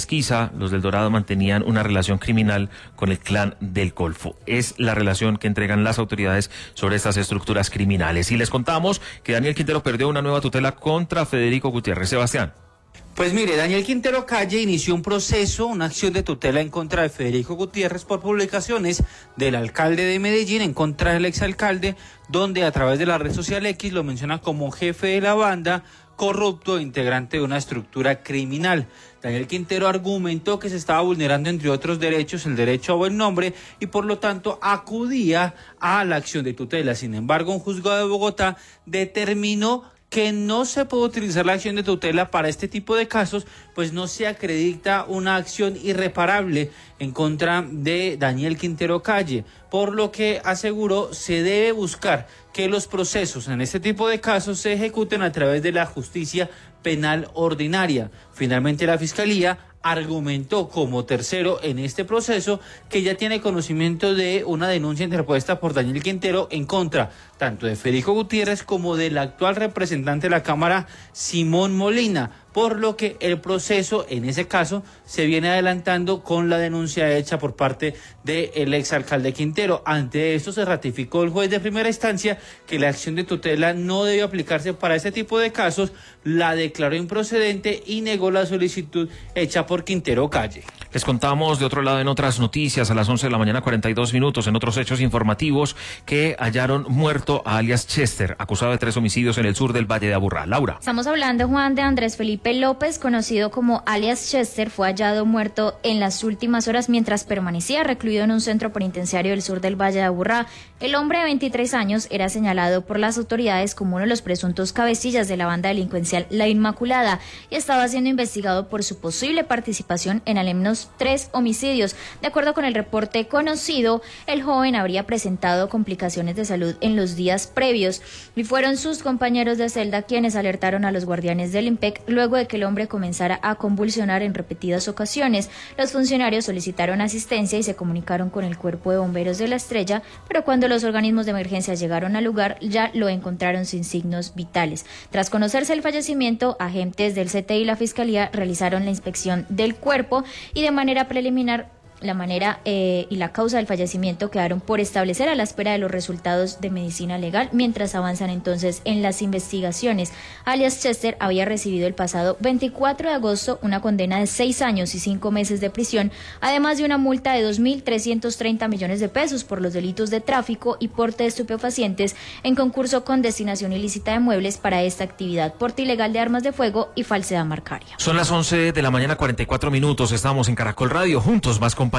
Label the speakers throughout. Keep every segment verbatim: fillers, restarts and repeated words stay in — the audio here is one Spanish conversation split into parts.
Speaker 1: pesquisa, los del Dorado mantenían una relación criminal con el Clan del Golfo. Es la relación que entregan las autoridades sobre estas estructuras criminales. Y les contamos que Daniel Quintero perdió una nueva tutela contra Federico Gutiérrez. Sebastián.
Speaker 2: Pues mire, Daniel Quintero Calle inició un proceso, una acción de tutela en contra de Federico Gutiérrez por publicaciones del alcalde de Medellín en contra del exalcalde, donde a través de la red social X lo menciona como jefe de la banda, corrupto e integrante de una estructura criminal. Daniel Quintero argumentó que se estaba vulnerando, entre otros derechos, el derecho a buen nombre y por lo tanto acudía a la acción de tutela. Sin embargo, un juzgado de Bogotá determinó que no se puede utilizar la acción de tutela para este tipo de casos, pues no se acredita una acción irreparable en contra de Daniel Quintero Calle, por lo que aseguró se debe buscar que los procesos en este tipo de casos se ejecuten a través de la justicia penal ordinaria. Finalmente, la Fiscalía argumentó como tercero en este proceso que ya tiene conocimiento de una denuncia interpuesta por Daniel Quintero en contra tanto de Federico Gutiérrez como del actual representante de la Cámara, Simón Molina, por lo que el proceso en ese caso se viene adelantando con la denuncia hecha por parte del exalcalde Quintero. Ante esto se ratificó el juez de primera instancia que la acción de tutela no debió aplicarse para este tipo de casos, la declaró improcedente y negó la solicitud hecha por Quintero Calle.
Speaker 1: Les contamos de otro lado en otras noticias a las once de la mañana, cuarenta y dos minutos, en otros hechos informativos, que hallaron muerto a alias Chester, acusado de tres homicidios en el sur del Valle de Aburrá. Laura.
Speaker 3: Estamos hablando, Juan, de Andrés Felipe López, conocido como alias Chester, fue hallado muerto en las últimas horas mientras permanecía recluido en un centro penitenciario del sur del Valle de Aburrá. El hombre de veintitrés años era señalado por las autoridades como uno de los presuntos cabecillas de la banda delincuencial La Inmaculada y estaba siendo investigado por su posible participación en al menos tres homicidios. De acuerdo con el reporte conocido, el joven habría presentado complicaciones de salud en los días previos y fueron sus compañeros de celda quienes alertaron a los guardianes del IMPEC luego de que el hombre comenzara a convulsionar en repetidas ocasiones. Los funcionarios solicitaron asistencia y se comunicaron con el Cuerpo de Bomberos de La Estrella, pero cuando los organismos de emergencia llegaron al lugar ya lo encontraron sin signos vitales. Tras conocerse el fallecimiento, agentes del C T I y la Fiscalía realizaron la inspección del cuerpo y de manera preliminar la manera eh, y la causa del fallecimiento quedaron por establecer a la espera de los resultados de medicina legal, mientras avanzan entonces en las investigaciones. Alias Chester había recibido el pasado veinticuatro de agosto una condena de seis años y cinco meses de prisión, además de una multa de dos mil trescientos treinta millones de pesos por los delitos de tráfico y porte de estupefacientes en concurso con destinación ilícita de muebles para esta actividad, porte ilegal de armas de fuego y falsedad marcaria.
Speaker 1: Son las once de la mañana, cuarenta y cuatro minutos. Estamos en Caracol Radio, juntos más compañía.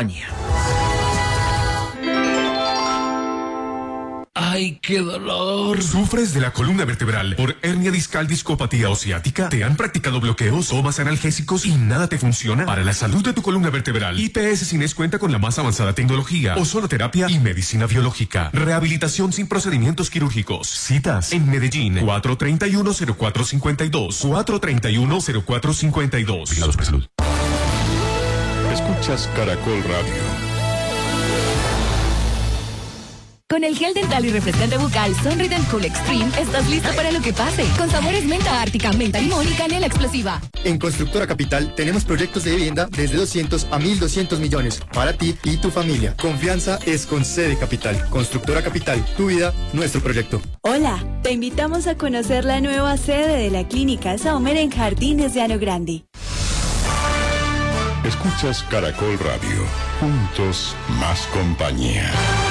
Speaker 4: ¡Ay, qué dolor! ¿Sufres de la columna vertebral por hernia discal, discopatía o ciática? ¿Te han practicado bloqueos, tomas analgésicos y nada te funciona? Para la salud de tu columna vertebral, I P S Cines cuenta con la más avanzada tecnología, ozonoterapia y medicina biológica. Rehabilitación sin procedimientos quirúrgicos. Citas en Medellín, cuatro treinta y uno, cero cuatro cincuenta y dos, cuatro treinta y uno, cero cuatro cincuenta y dos. Vigilados por salud.
Speaker 5: Escuchas Caracol Radio.
Speaker 6: Con el gel dental y refrescante bucal Sonrident Cool Extreme estás listo para lo que pase. Con sabores menta ártica, menta limón y canela explosiva.
Speaker 7: En Constructora Capital tenemos proyectos de vivienda desde doscientos a mil doscientos millones para ti y tu familia. Confianza es con C de Capital. Constructora Capital, tu vida, nuestro proyecto.
Speaker 8: Hola, te invitamos a conocer la nueva sede de la Clínica Saumer en Jardines de Ano Grande.
Speaker 5: Escuchas Caracol Radio. Juntos más compañía.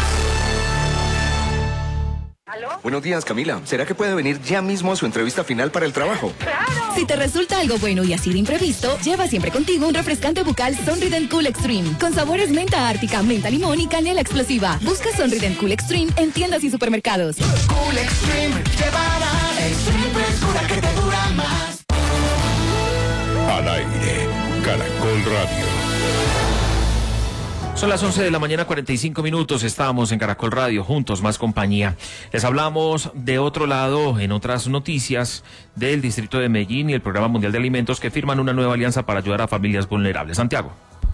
Speaker 9: ¿Aló? Buenos días, Camila. ¿Será que puede venir ya mismo a su entrevista final para el trabajo?
Speaker 6: ¡Claro! Si te resulta algo bueno y así de imprevisto, lleva siempre contigo un refrescante bucal Sonrident Cool Extreme con sabores menta ártica, menta limón y canela explosiva. Busca Sonrident Cool Extreme en tiendas y supermercados.
Speaker 10: Cool Extreme, llevará Extreme frescura que te dura más.
Speaker 5: Al aire, Caracol Radio.
Speaker 1: Son las once de la mañana, cuarenta y cinco minutos. Estamos en Caracol Radio, juntos más compañía. Les hablamos de otro lado, en otras noticias, del Distrito de Medellín y el Programa Mundial de Alimentos que firman una nueva alianza para ayudar a familias vulnerables. Santiago.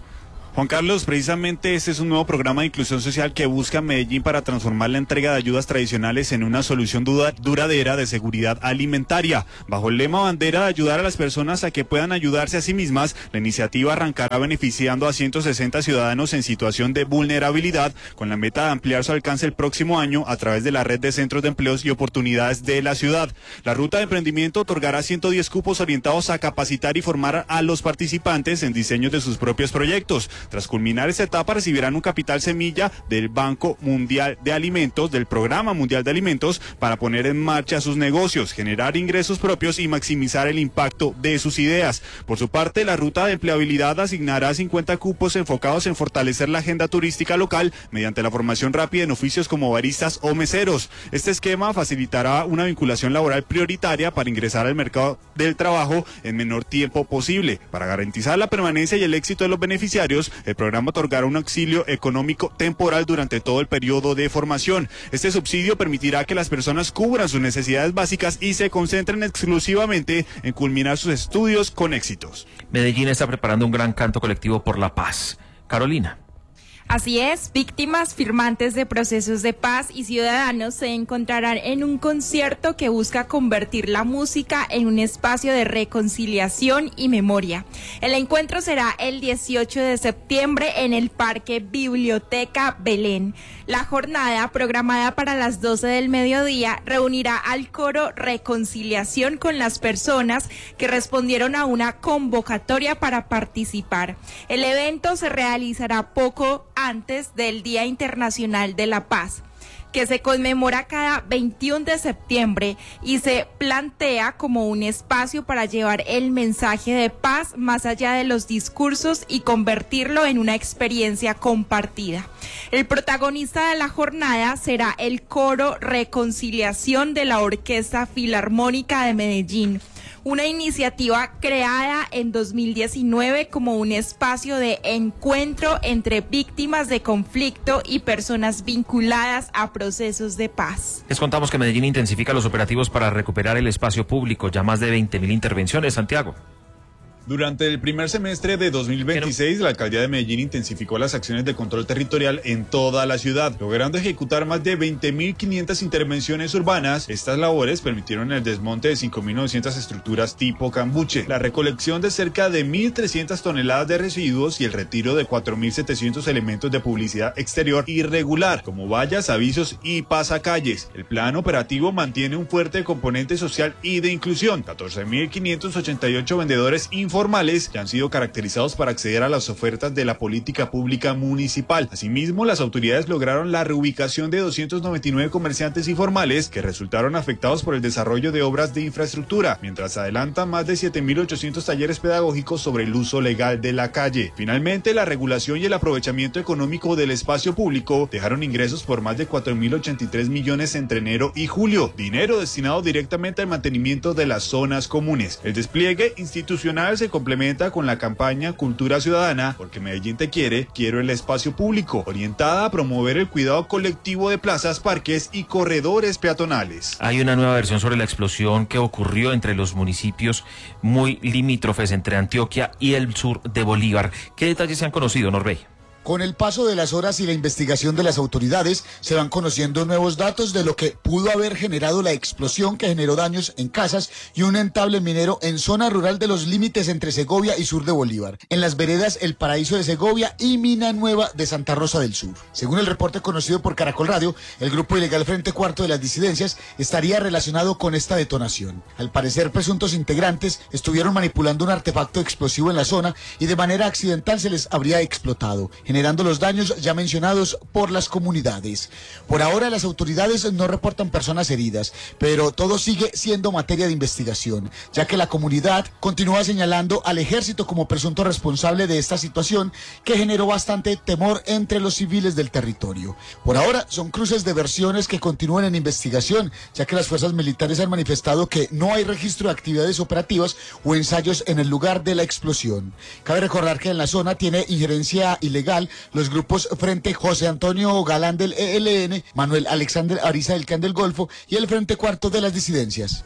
Speaker 11: Juan Carlos, precisamente este es un nuevo programa de inclusión social que busca Medellín para transformar la entrega de ayudas tradicionales en una solución duda, duradera de seguridad alimentaria. Bajo el lema bandera de ayudar a las personas a que puedan ayudarse a sí mismas, la iniciativa arrancará beneficiando a ciento sesenta ciudadanos en situación de vulnerabilidad, con la meta de ampliar su alcance el próximo año a través de la red de centros de empleos y oportunidades de la ciudad. La ruta de emprendimiento otorgará ciento diez cupos orientados a capacitar y formar a los participantes en diseños de sus propios proyectos. Tras culminar esta etapa recibirán un capital semilla del Banco Mundial de Alimentos, del Programa Mundial de Alimentos, para poner en marcha sus negocios, generar ingresos propios y maximizar el impacto de sus ideas. Por su parte, la ruta de empleabilidad asignará cincuenta cupos enfocados en fortalecer la agenda turística local mediante la formación rápida en oficios como baristas o meseros. Este esquema facilitará una vinculación laboral prioritaria para ingresar al mercado del trabajo en menor tiempo posible. Para garantizar la permanencia y el éxito de los beneficiarios, el programa otorgará un auxilio económico temporal durante todo el periodo de formación. Este subsidio permitirá que las personas cubran sus necesidades básicas y se concentren exclusivamente en culminar sus estudios con éxitos.
Speaker 1: Medellín está preparando un gran canto colectivo por la paz. Carolina.
Speaker 12: Así es, víctimas, firmantes de procesos de paz y ciudadanos se encontrarán en un concierto que busca convertir la música en un espacio de reconciliación y memoria. El encuentro será el dieciocho de septiembre en el Parque Biblioteca Belén. La jornada, programada para las doce del mediodía, reunirá al coro Reconciliación con las personas que respondieron a una convocatoria para participar. El evento se realizará poco antes del Día Internacional de la Paz, que se conmemora cada veintiuno de septiembre y se plantea como un espacio para llevar el mensaje de paz más allá de los discursos y convertirlo en una experiencia compartida. El protagonista de la jornada será el Coro Reconciliación de la Orquesta Filarmónica de Medellín, una iniciativa creada en dos mil diecinueve como un espacio de encuentro entre víctimas de conflicto y personas vinculadas a procesos de paz.
Speaker 1: Les contamos que Medellín intensifica los operativos para recuperar el espacio público, ya más de veinte mil intervenciones. Santiago.
Speaker 11: Durante el primer semestre de dos mil veintiséis, la alcaldía de Medellín intensificó las acciones de control territorial en toda la ciudad, logrando ejecutar más de veinte mil quinientas intervenciones urbanas. Estas labores permitieron el desmonte de cinco mil novecientas estructuras tipo cambuche, la recolección de cerca de mil trescientas toneladas de residuos y el retiro de cuatro mil setecientos elementos de publicidad exterior irregular, como vallas, avisos y pasacalles. El plan operativo mantiene un fuerte componente social y de inclusión. catorce mil quinientos ochenta y ocho vendedores informales formales que han sido caracterizados para acceder a las ofertas de la política pública municipal. Asimismo, las autoridades lograron la reubicación de doscientos noventa y nueve comerciantes informales que resultaron afectados por el desarrollo de obras de infraestructura, mientras adelantan más de siete mil ochocientos talleres pedagógicos sobre el uso legal de la calle. Finalmente, la regulación y el aprovechamiento económico del espacio público dejaron ingresos por más de cuatro mil ochenta y tres millones entre enero y julio, dinero destinado directamente al mantenimiento de las zonas comunes. El despliegue institucional se complementa con la campaña Cultura Ciudadana, porque Medellín te quiere, quiero el espacio público, orientada a promover el cuidado colectivo de plazas, parques y corredores peatonales.
Speaker 1: Hay una nueva versión sobre la explosión que ocurrió entre los municipios muy limítrofes entre Antioquia y el sur de Bolívar. ¿Qué detalles se han conocido, Norbey?
Speaker 13: Con el paso de las horas y la investigación de las autoridades, se van conociendo nuevos datos de lo que pudo haber generado la explosión que generó daños en casas y un rentable minero en zona rural de los límites entre Segovia y sur de Bolívar, en las veredas El Paraíso de Segovia y Mina Nueva de Santa Rosa del Sur. Según el reporte conocido por Caracol Radio, el grupo ilegal Frente Cuarto de las Disidencias estaría relacionado con esta detonación. Al parecer, presuntos integrantes estuvieron manipulando un artefacto explosivo en la zona y de manera accidental se les habría explotado, generando los daños ya mencionados por las comunidades. Por ahora las autoridades no reportan personas heridas, pero todo sigue siendo materia de investigación, ya que la comunidad continúa señalando al ejército como presunto responsable de esta situación que generó bastante temor entre los civiles del territorio. Por ahora son cruces de versiones que continúan en investigación, ya que las fuerzas militares han manifestado que no hay registro de actividades operativas o ensayos en el lugar de la explosión. Cabe recordar que en la zona tiene injerencia ilegal los grupos Frente José Antonio Galán del E L N, Manuel Alexander Ariza del Clan del Golfo y el Frente Cuarto de las Disidencias.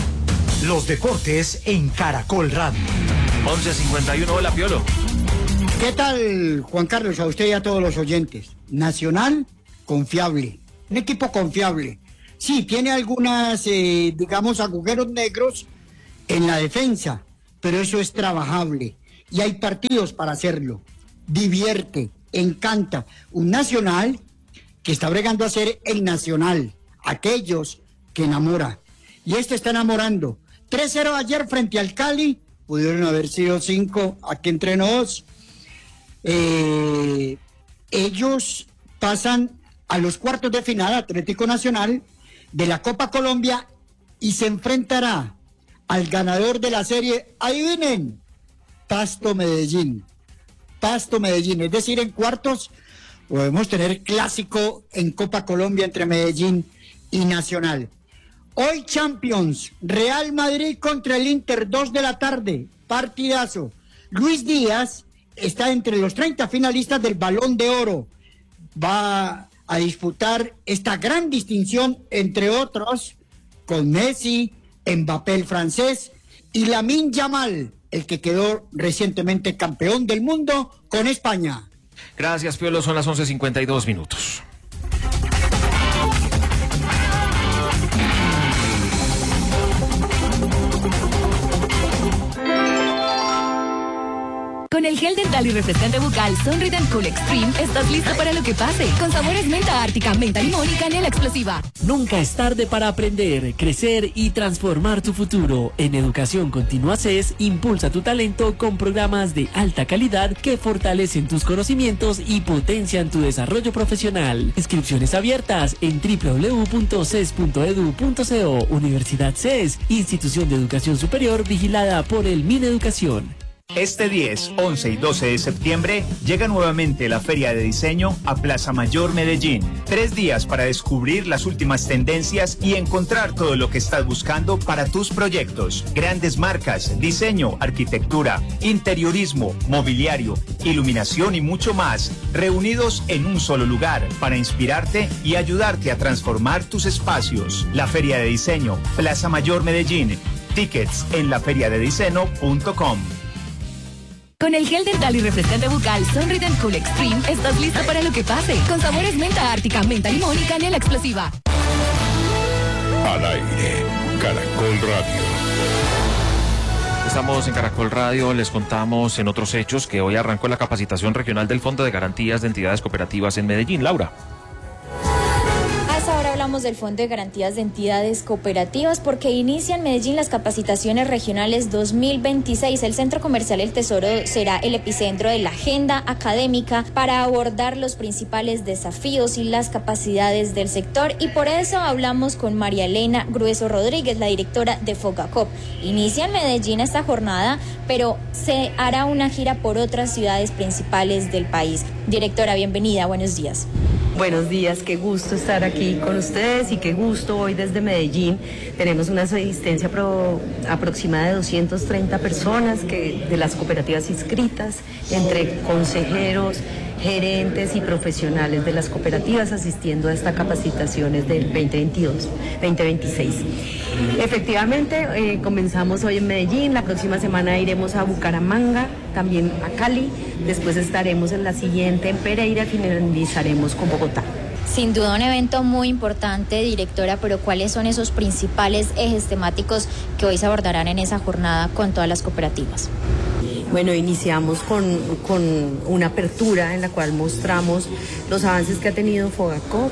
Speaker 14: Los deportes en Caracol Radio.
Speaker 1: once cincuenta y uno, hola Piolo.
Speaker 14: ¿Qué tal, Juan Carlos, a usted y a todos los oyentes? Nacional, confiable, un equipo confiable. Sí, tiene algunas, eh, digamos, agujeros negros en la defensa, pero eso es trabajable y hay partidos para hacerlo. Divierte, encanta. Un Nacional que está bregando a ser el Nacional, aquellos que enamora. Y este está enamorando. tres cero ayer frente al Cali, pudieron haber sido cinco aquí entre nos. Eh, ellos pasan a los cuartos de final, Atlético Nacional, de la Copa Colombia, y se enfrentará al ganador de la serie, adivinen, Pasto Medellín. Pasto Medellín, es decir, en cuartos podemos tener clásico en Copa Colombia entre Medellín y Nacional. Hoy Champions, Real Madrid contra el Inter, dos de la tarde, partidazo. Luis Díaz está entre los treinta finalistas del Balón de Oro. Va a disputar esta gran distinción, entre otros, con Messi, Mbappé el francés y Lamine Yamal, el que quedó recientemente campeón del mundo con España.
Speaker 1: Gracias, Piolo. Son las once cincuenta y dos minutos.
Speaker 6: Con el gel dental y refrescante bucal Sonrident Cool Extreme estás listo para lo que pase. Con sabores menta ártica, menta limón y canela explosiva.
Speaker 15: Nunca es tarde para aprender, crecer y transformar tu futuro. En Educación Continua C E S, impulsa tu talento con programas de alta calidad que fortalecen tus conocimientos y potencian tu desarrollo profesional. Inscripciones abiertas en doble u doble u doble u punto c e s punto e d u punto co. Universidad C E S, institución de educación superior vigilada por el Mineducación.
Speaker 16: Este diez, once y doce de septiembre llega nuevamente la Feria de Diseño a Plaza Mayor Medellín. Tres días para descubrir las últimas tendencias y encontrar todo lo que estás buscando para tus proyectos. Grandes marcas, diseño, arquitectura, interiorismo, mobiliario, iluminación y mucho más, reunidos en un solo lugar para inspirarte y ayudarte a transformar tus espacios. La Feria de Diseño, Plaza Mayor Medellín. Tickets en la feria de diseño punto com.
Speaker 6: Con el gel dental y refrescante bucal Sonrident Cool Extreme estás listo para lo que pase. Con sabores menta ártica, menta limón y canela explosiva.
Speaker 5: Al aire, Caracol Radio.
Speaker 1: Estamos en Caracol Radio, les contamos en otros hechos que hoy arrancó la capacitación regional del Fondo de Garantías de Entidades Cooperativas en Medellín. Laura.
Speaker 3: Ahora hablamos del Fondo de Garantías de Entidades Cooperativas porque inicia en Medellín las capacitaciones regionales dos mil veintiséis. El Centro Comercial El Tesoro será el epicentro de la agenda académica para abordar los principales desafíos y las capacidades del sector, y por eso hablamos con María Elena Grueso Rodríguez, la directora de FOGACOP. Inicia en Medellín esta jornada, pero se hará una gira por otras ciudades principales del país. Directora, bienvenida, buenos días.
Speaker 17: Buenos días, qué gusto estar aquí con ustedes y qué gusto hoy desde Medellín. Tenemos una asistencia pro, aproximada de doscientas treinta personas que, de las cooperativas inscritas, entre consejeros, gerentes y profesionales de las cooperativas asistiendo a estas capacitaciones del veinte veintidós, veinte veintiséis. Efectivamente, eh, comenzamos hoy en Medellín, la próxima semana iremos a Bucaramanga, también a Cali, después estaremos en la siguiente en Pereira y finalizaremos con Bogotá.
Speaker 3: Sin duda un evento muy importante, directora, pero ¿cuáles son esos principales ejes temáticos que hoy se abordarán en esa jornada con todas las cooperativas?
Speaker 17: Bueno, iniciamos con, con una apertura en la cual mostramos los avances que ha tenido FOGACOP,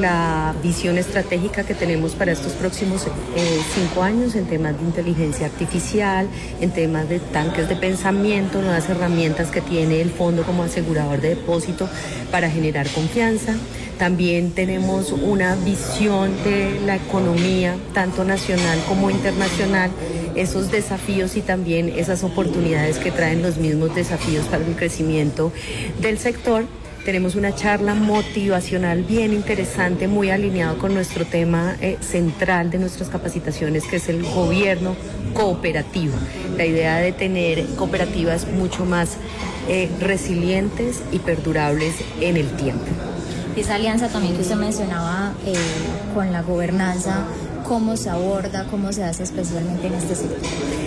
Speaker 17: la visión estratégica que tenemos para estos próximos eh, cinco años en temas de inteligencia artificial, en temas de tanques de pensamiento, nuevas herramientas que tiene el fondo como asegurador de depósito para generar confianza. También tenemos una visión de la economía, tanto nacional como internacional, esos desafíos y también esas oportunidades que traen los mismos desafíos para el crecimiento del sector. Tenemos una charla motivacional bien interesante, muy alineado con nuestro tema eh, central de nuestras capacitaciones, que es el gobierno cooperativo. La idea de tener cooperativas mucho más eh, resilientes y perdurables en el tiempo.
Speaker 3: Esa alianza también que usted mencionaba eh, con la gobernanza, ¿cómo se aborda, cómo se hace especialmente en este sector?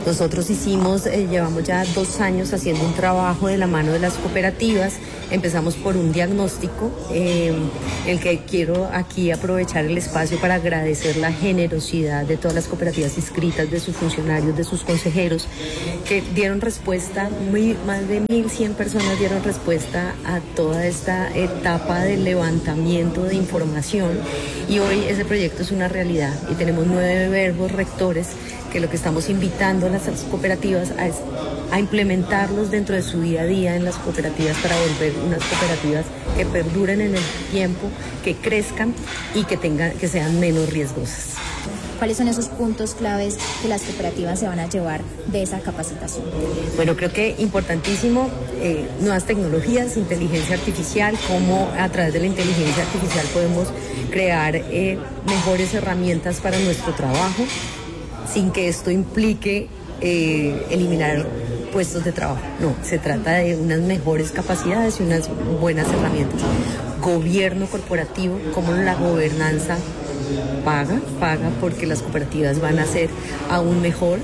Speaker 17: Nosotros hicimos, eh, llevamos ya dos años haciendo un trabajo de la mano de las cooperativas. Empezamos por un diagnóstico, eh, el que quiero aquí aprovechar el espacio para agradecer la generosidad de todas las cooperativas inscritas, de sus funcionarios, de sus consejeros, que dieron respuesta, muy, más de mil cien personas dieron respuesta a toda esta etapa de levantamiento de información, y hoy ese proyecto es una realidad y tenemos nueve verbos rectores que lo que estamos invitando a las cooperativas a es a implementarlos dentro de su día a día en las cooperativas para volver unas cooperativas que perduren en el tiempo, que crezcan y que tengan, que sean menos riesgosas.
Speaker 18: ¿Cuáles son esos puntos claves que las cooperativas se van a llevar de esa capacitación?
Speaker 17: Bueno, creo que importantísimo, eh, nuevas tecnologías, inteligencia artificial, cómo a través de la inteligencia artificial podemos crear eh, mejores herramientas para nuestro trabajo, sin que esto implique eh, eliminar puestos de trabajo. No, se trata de unas mejores capacidades y unas buenas herramientas. Gobierno corporativo, cómo la gobernanza paga, paga porque las cooperativas van a ser aún mejor.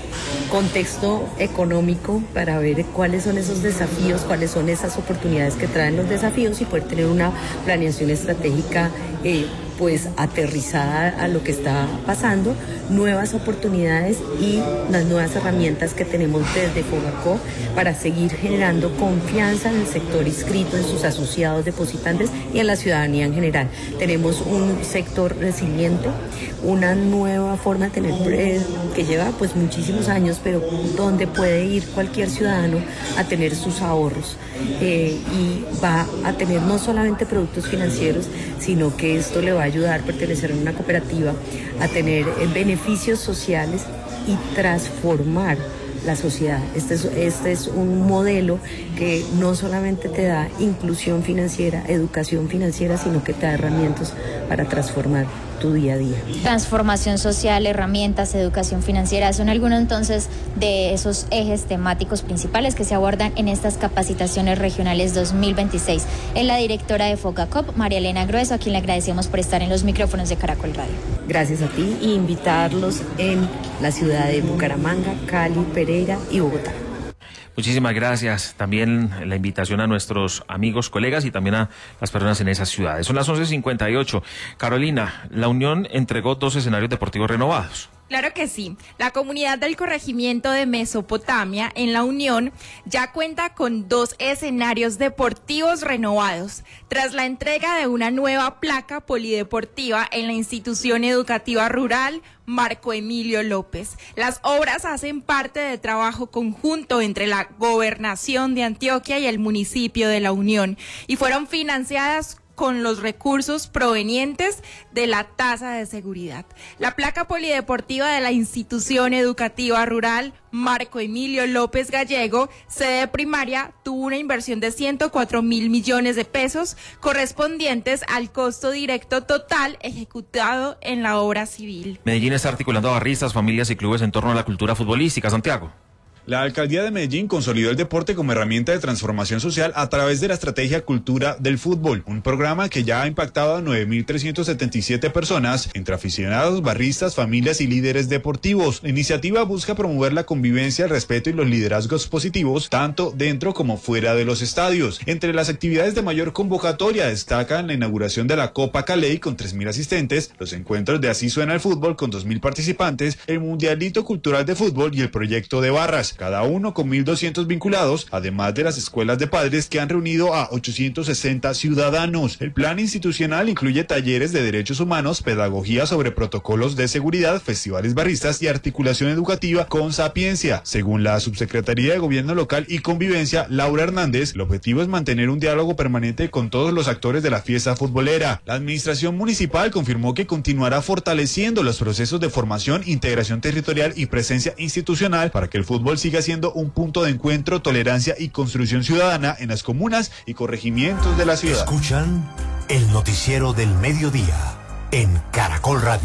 Speaker 17: Contexto económico para ver cuáles son esos desafíos, cuáles son esas oportunidades que traen los desafíos y poder tener una planeación estratégica eh, pues aterrizada a lo que está pasando, nuevas oportunidades y las nuevas herramientas que tenemos desde Fogacop para seguir generando confianza en el sector inscrito, en sus asociados depositantes y en la ciudadanía en general. Tenemos un sector resiliente, una nueva forma de tener eh, que lleva pues muchísimos años, pero donde puede ir cualquier ciudadano a tener sus ahorros eh, y va a tener no solamente productos financieros, sino que esto le va a ayudar a pertenecer a una cooperativa, a tener eh, beneficios sociales y transformar la sociedad. Este es, este es un modelo que no solamente te da inclusión financiera, educación financiera, sino que te da herramientas para transformar tu día a día.
Speaker 3: Transformación social, herramientas, educación financiera, son algunos entonces de esos ejes temáticos principales que se abordan en estas capacitaciones regionales dos mil veintiséis. Es la directora de Fogacop, María Elena Grueso, a quien le agradecemos por estar en los micrófonos de Caracol Radio.
Speaker 17: Gracias a ti y invitarlos en la ciudad de Bucaramanga, Cali, Pereira y Bogotá.
Speaker 1: Muchísimas gracias. También la invitación a nuestros amigos, colegas y también a las personas en esas ciudades. Son las once cincuenta y ocho. Carolina, la Unión entregó dos escenarios deportivos renovados.
Speaker 12: Claro que sí. La comunidad del corregimiento de Mesopotamia en la Unión ya cuenta con dos escenarios deportivos renovados, tras la entrega de una nueva placa polideportiva en la institución educativa rural Marco Emilio López. Las obras hacen parte de trabajo conjunto entre la Gobernación de Antioquia y el municipio de la Unión y fueron financiadas con los recursos provenientes de la tasa de seguridad. La placa polideportiva de la institución educativa rural Marco Emilio López Gallego, sede primaria, tuvo una inversión de ciento cuatro mil millones de pesos correspondientes al costo directo total ejecutado en la obra civil.
Speaker 1: Medellín está articulando a barristas, familias y clubes en torno a la cultura futbolística. Santiago.
Speaker 11: La alcaldía de Medellín consolidó el deporte como herramienta de transformación social a través de la estrategia Cultura del Fútbol, un programa que ya ha impactado a nueve mil trescientas setenta y siete personas, entre aficionados, barristas, familias y líderes deportivos. La iniciativa busca promover la convivencia, el respeto y los liderazgos positivos, tanto dentro como fuera de los estadios. Entre las actividades de mayor convocatoria destacan la inauguración de la Copa Caley con tres mil asistentes, los encuentros de Así Suena el Fútbol con dos mil participantes, el Mundialito Cultural de Fútbol y el proyecto de barras, cada uno con mil doscientos vinculados, además de las escuelas de padres que han reunido a ochocientos sesenta ciudadanos. El plan institucional incluye talleres de derechos humanos, pedagogía sobre protocolos de seguridad, festivales barristas y articulación educativa con Sapiencia. Según la Subsecretaría de Gobierno Local y Convivencia, Laura Hernández, el objetivo es mantener un diálogo permanente con todos los actores de la fiesta futbolera. La administración municipal confirmó que continuará fortaleciendo los procesos de formación, integración territorial y presencia institucional para que el fútbol siga siendo un punto de encuentro, tolerancia y construcción ciudadana en las comunas y corregimientos de la ciudad.
Speaker 19: Escuchan el noticiero del mediodía en Caracol Radio.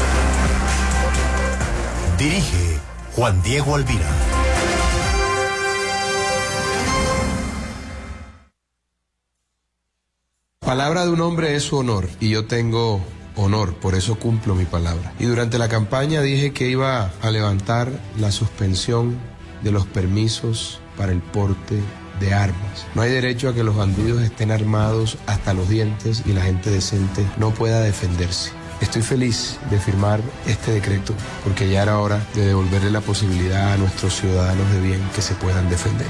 Speaker 19: Dirige Juan Diego Alvira.
Speaker 20: Palabra de un hombre es su honor, y yo tengo honor, por eso cumplo mi palabra. Y durante la campaña dije que iba a levantar la suspensión de los permisos para el porte de armas. No hay derecho a que los bandidos estén armados hasta los dientes y la gente decente no pueda defenderse. Estoy feliz de firmar este decreto porque ya era hora de devolverle la posibilidad a nuestros ciudadanos de bien que se puedan defender.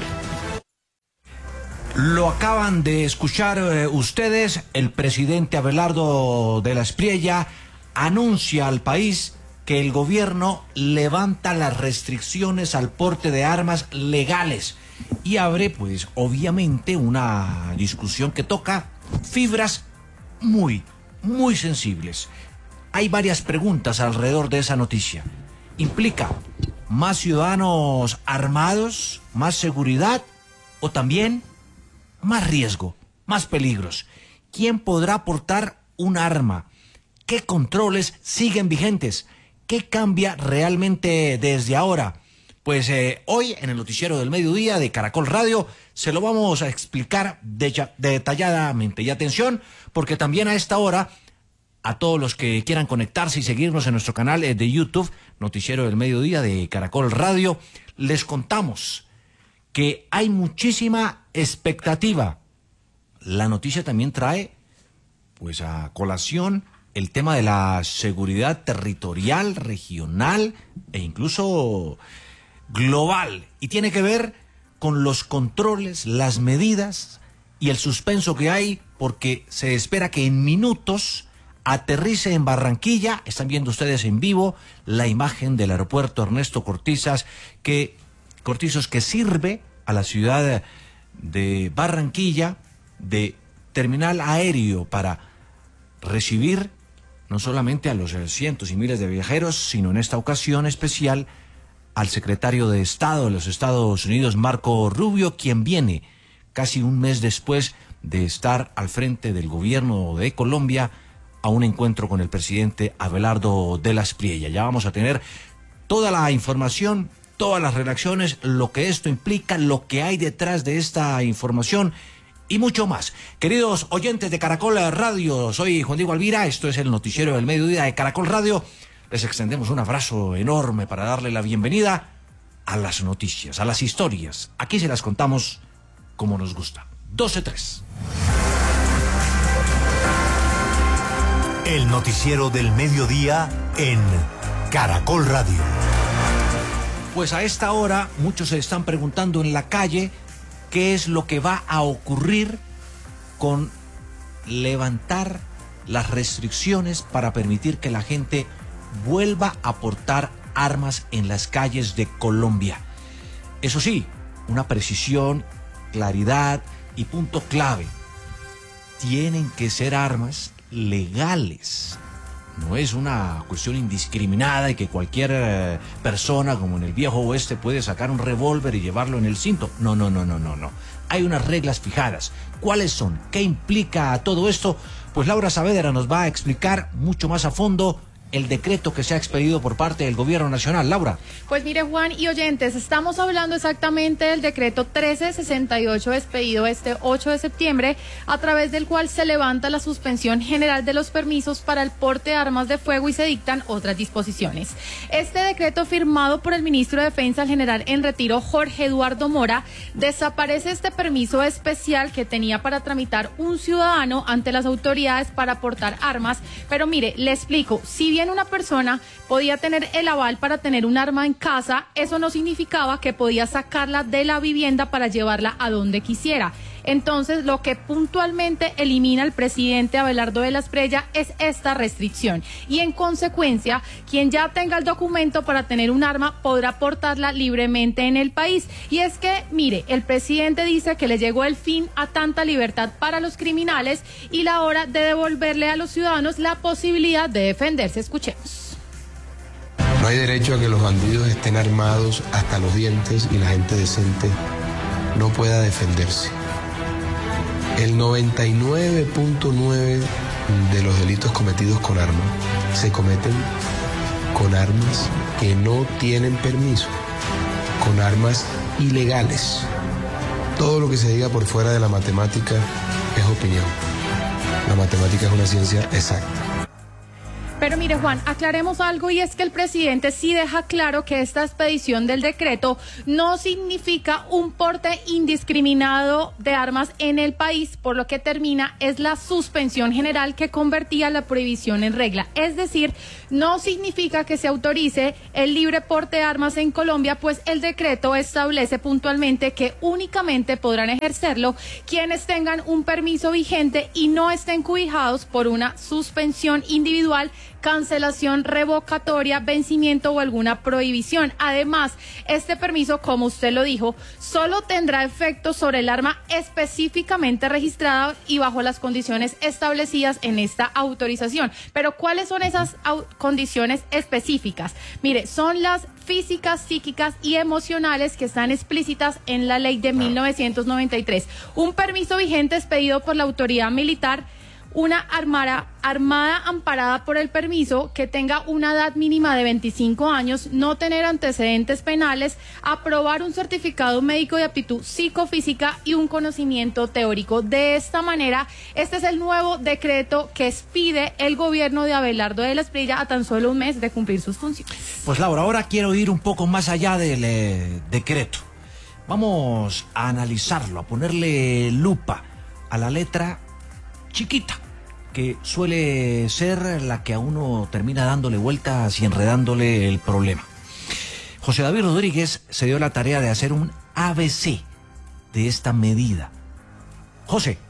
Speaker 21: Lo acaban de escuchar eh, ustedes. El presidente Abelardo de la Espriella anuncia al país que el gobierno levanta las restricciones al porte de armas legales y abre, pues, obviamente una discusión que toca fibras muy, muy sensibles. Hay varias preguntas alrededor de esa noticia. ¿Implica más ciudadanos armados, más seguridad o también más riesgo, más peligros? ¿Quién podrá portar un arma? ¿Qué controles siguen vigentes? ¿Qué cambia realmente desde ahora? Pues eh, hoy en el noticiero del mediodía de Caracol Radio se lo vamos a explicar de, detalladamente. Y atención, porque también a esta hora, a todos los que quieran conectarse y seguirnos en nuestro canal de YouTube, Noticiero del Mediodía de Caracol Radio, les contamos que hay muchísima expectativa. La noticia también trae, pues, a colación el tema de la seguridad territorial, regional e incluso global. Y tiene que ver con los controles, las medidas y el suspenso que hay, porque se espera que en minutos aterrice en Barranquilla. Están viendo ustedes en vivo la imagen del aeropuerto Ernesto Cortizas, que Cortizos que sirve a la ciudad de Barranquilla de terminal aéreo para recibir no solamente a los cientos y miles de viajeros, sino en esta ocasión especial al secretario de Estado de los Estados Unidos, Marco Rubio, quien viene casi un mes después de estar al frente del gobierno de Colombia a un encuentro con el presidente Abelardo de la Espriella. Ya vamos a tener toda la información, todas las reacciones, lo que esto implica, lo que hay detrás de esta información y mucho más. Queridos oyentes de Caracol Radio, soy Juan Diego Alvira, esto es el noticiero del mediodía de Caracol Radio. Les extendemos un abrazo enorme para darle la bienvenida a las noticias, a las historias. Aquí se las contamos como nos gusta. doce tres.
Speaker 19: El noticiero del mediodía en Caracol Radio.
Speaker 21: Pues a esta hora muchos se están preguntando en la calle qué es lo que va a ocurrir con levantar las restricciones para permitir que la gente vuelva a portar armas en las calles de Colombia. Eso sí, una precisión, claridad y punto clave. Tienen que ser armas legales. No es una cuestión indiscriminada y que cualquier eh, persona, como en el viejo oeste, puede sacar un revólver y llevarlo en el cinto. No, no, no, no, no, no. Hay unas reglas fijadas. ¿Cuáles son? ¿Qué implica todo esto? Pues Laura Saavedra nos va a explicar mucho más a fondo el decreto que se ha expedido por parte del gobierno nacional. Laura.
Speaker 22: Pues mire, Juan y oyentes, estamos hablando exactamente del decreto trece sesenta y ocho expedido este ocho de septiembre, a través del cual se levanta la suspensión general de los permisos para el porte de armas de fuego y se dictan otras disposiciones. Este decreto, firmado por el ministro de Defensa, el general en retiro Jorge Eduardo Mora, desaparece este permiso especial que tenía para tramitar un ciudadano ante las autoridades para portar armas. Pero mire, le explico, si bien una persona podía tener el aval para tener un arma en casa, eso no significaba que podía sacarla de la vivienda para llevarla a donde quisiera. Entonces, lo que puntualmente elimina el presidente Abelardo de la Espriella es esta restricción. Y en consecuencia, quien ya tenga el documento para tener un arma podrá portarla libremente en el país. Y es que, mire, el presidente dice que le llegó el fin a tanta libertad para los criminales y la hora de devolverle a los ciudadanos la posibilidad de defenderse. Escuchemos.
Speaker 20: No hay derecho a que los bandidos estén armados hasta los dientes y la gente decente no pueda defenderse. El noventa y nueve punto nueve de los delitos cometidos con armas se cometen con armas que no tienen permiso, con armas ilegales. Todo lo que se diga por fuera de la matemática es opinión. La matemática es una ciencia exacta.
Speaker 22: Pero mire, Juan, aclaremos algo, y es que el presidente sí deja claro que esta expedición del decreto no significa un porte indiscriminado de armas en el país, por lo que termina es la suspensión general que convertía la prohibición en regla. Es decir, no significa que se autorice el libre porte de armas en Colombia, pues el decreto establece puntualmente que únicamente podrán ejercerlo quienes tengan un permiso vigente y no estén cobijados por una suspensión individual, cancelación revocatoria, vencimiento o alguna prohibición. Además, este permiso, como usted lo dijo, solo tendrá efecto sobre el arma específicamente registrada y bajo las condiciones establecidas en esta autorización. Pero ¿cuáles son esas condiciones específicas? Mire, son las físicas, psíquicas y emocionales que están explícitas en la ley de mil novecientos noventa y tres. Un permiso vigente expedido por la autoridad militar, una armada, armada amparada por el permiso, que tenga una edad mínima de veinticinco años, no tener antecedentes penales, aprobar un certificado médico de aptitud psicofísica y un conocimiento teórico. De esta manera, este es el nuevo decreto que expide el gobierno de Abelardo de la Espriella a tan solo un mes de cumplir sus funciones.
Speaker 21: Pues Laura, ahora quiero ir un poco más allá del eh, decreto. Vamos a analizarlo, a ponerle lupa a la letra chiquita, que suele ser la que a uno termina dándole vueltas y enredándole el problema. José David Rodríguez se dio la tarea de hacer un A B C de esta medida. José.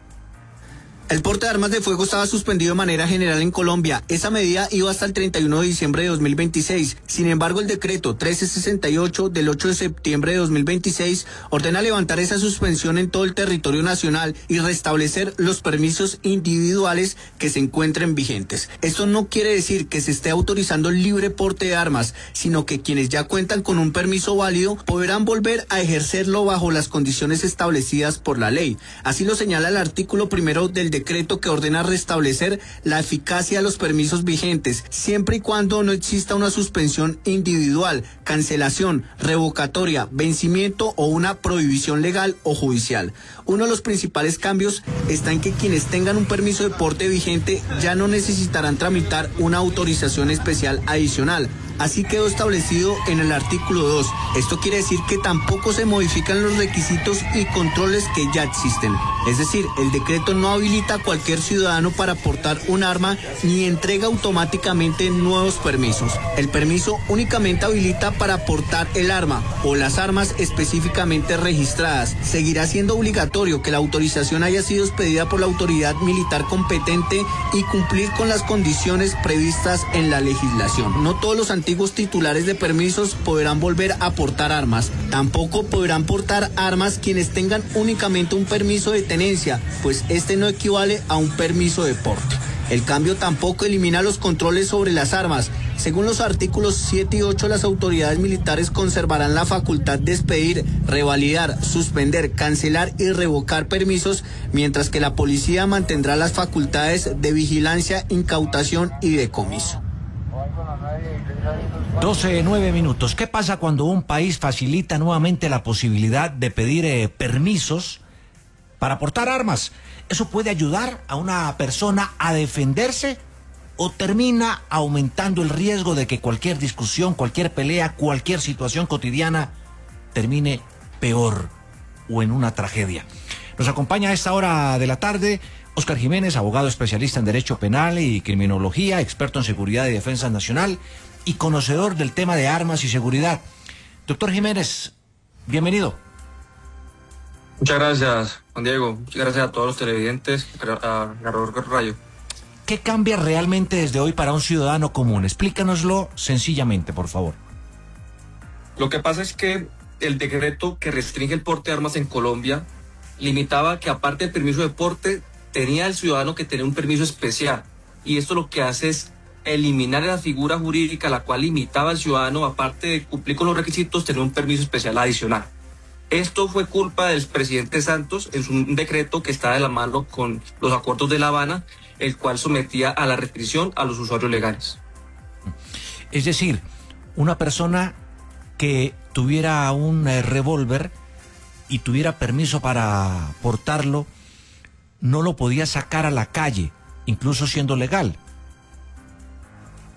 Speaker 2: El porte de armas de fuego estaba suspendido de manera general en Colombia. Esa medida iba hasta el treinta y uno de diciembre de dos mil veintiséis. Sin embargo, el decreto trece sesenta y ocho del ocho de septiembre de dos mil veintiséis ordena levantar esa suspensión en todo el territorio nacional y restablecer los permisos individuales que se encuentren vigentes. Esto no quiere decir que se esté autorizando el libre porte de armas, sino que quienes ya cuentan con un permiso válido podrán volver a ejercerlo bajo las condiciones establecidas por la ley. Así lo señala el artículo primero del decreto decreto que ordena restablecer la eficacia de los permisos vigentes, siempre y cuando no exista una suspensión individual, cancelación, revocatoria, vencimiento o una prohibición legal o judicial. Uno de los principales cambios está en que quienes tengan un permiso de porte vigente ya no necesitarán tramitar una autorización especial adicional. Así quedó establecido en el artículo dos. Esto quiere decir que tampoco se modifican los requisitos y controles que ya existen. Es decir, el decreto no habilita a cualquier ciudadano para portar un arma ni entrega automáticamente nuevos permisos. El permiso únicamente habilita para portar el arma o las armas específicamente registradas. Seguirá siendo obligatorio que la autorización haya sido expedida por la autoridad militar competente y cumplir con las condiciones previstas en la legislación. No todos los antiguos titulares de permisos podrán volver a portar armas. Tampoco podrán portar armas quienes tengan únicamente un permiso de tenencia, pues este no equivale a un permiso de porte. El cambio tampoco elimina los controles sobre las armas. Según los artículos siete y ocho, las autoridades militares conservarán la facultad de expedir, revalidar, suspender, cancelar y revocar permisos, mientras que la policía mantendrá las facultades de vigilancia, incautación y decomiso.
Speaker 21: doce, nueve minutos. ¿Qué pasa cuando un país facilita nuevamente la posibilidad de pedir eh, permisos para portar armas? ¿Eso puede ayudar a una persona a defenderse o termina aumentando el riesgo de que cualquier discusión, cualquier pelea, cualquier situación cotidiana termine peor o en una tragedia? Nos acompaña a esta hora de la tarde Óscar Jiménez, abogado especialista en Derecho Penal y Criminología, experto en Seguridad y Defensa Nacional y conocedor del tema de armas y seguridad. Doctor Jiménez, bienvenido.
Speaker 4: Muchas gracias, Juan Diego. Muchas gracias a todos los televidentes, a Narrador Rayo.
Speaker 21: ¿Qué cambia realmente desde hoy para un ciudadano común? Explícanoslo sencillamente, por favor.
Speaker 4: Lo que pasa es que el decreto que restringe el porte de armas en Colombia limitaba que, aparte del permiso de porte, tenía el ciudadano que tener un permiso especial. Y esto lo que hace es eliminar la figura jurídica la cual limitaba al ciudadano, aparte de cumplir con los requisitos, tener un permiso especial adicional. Esto fue culpa del presidente Santos en un decreto que está de la mano con los acuerdos de La Habana, el cual sometía a la restricción a los usuarios legales.
Speaker 21: Es decir, una persona que tuviera un eh, revólver y tuviera permiso para portarlo, no lo podía sacar a la calle, incluso siendo legal.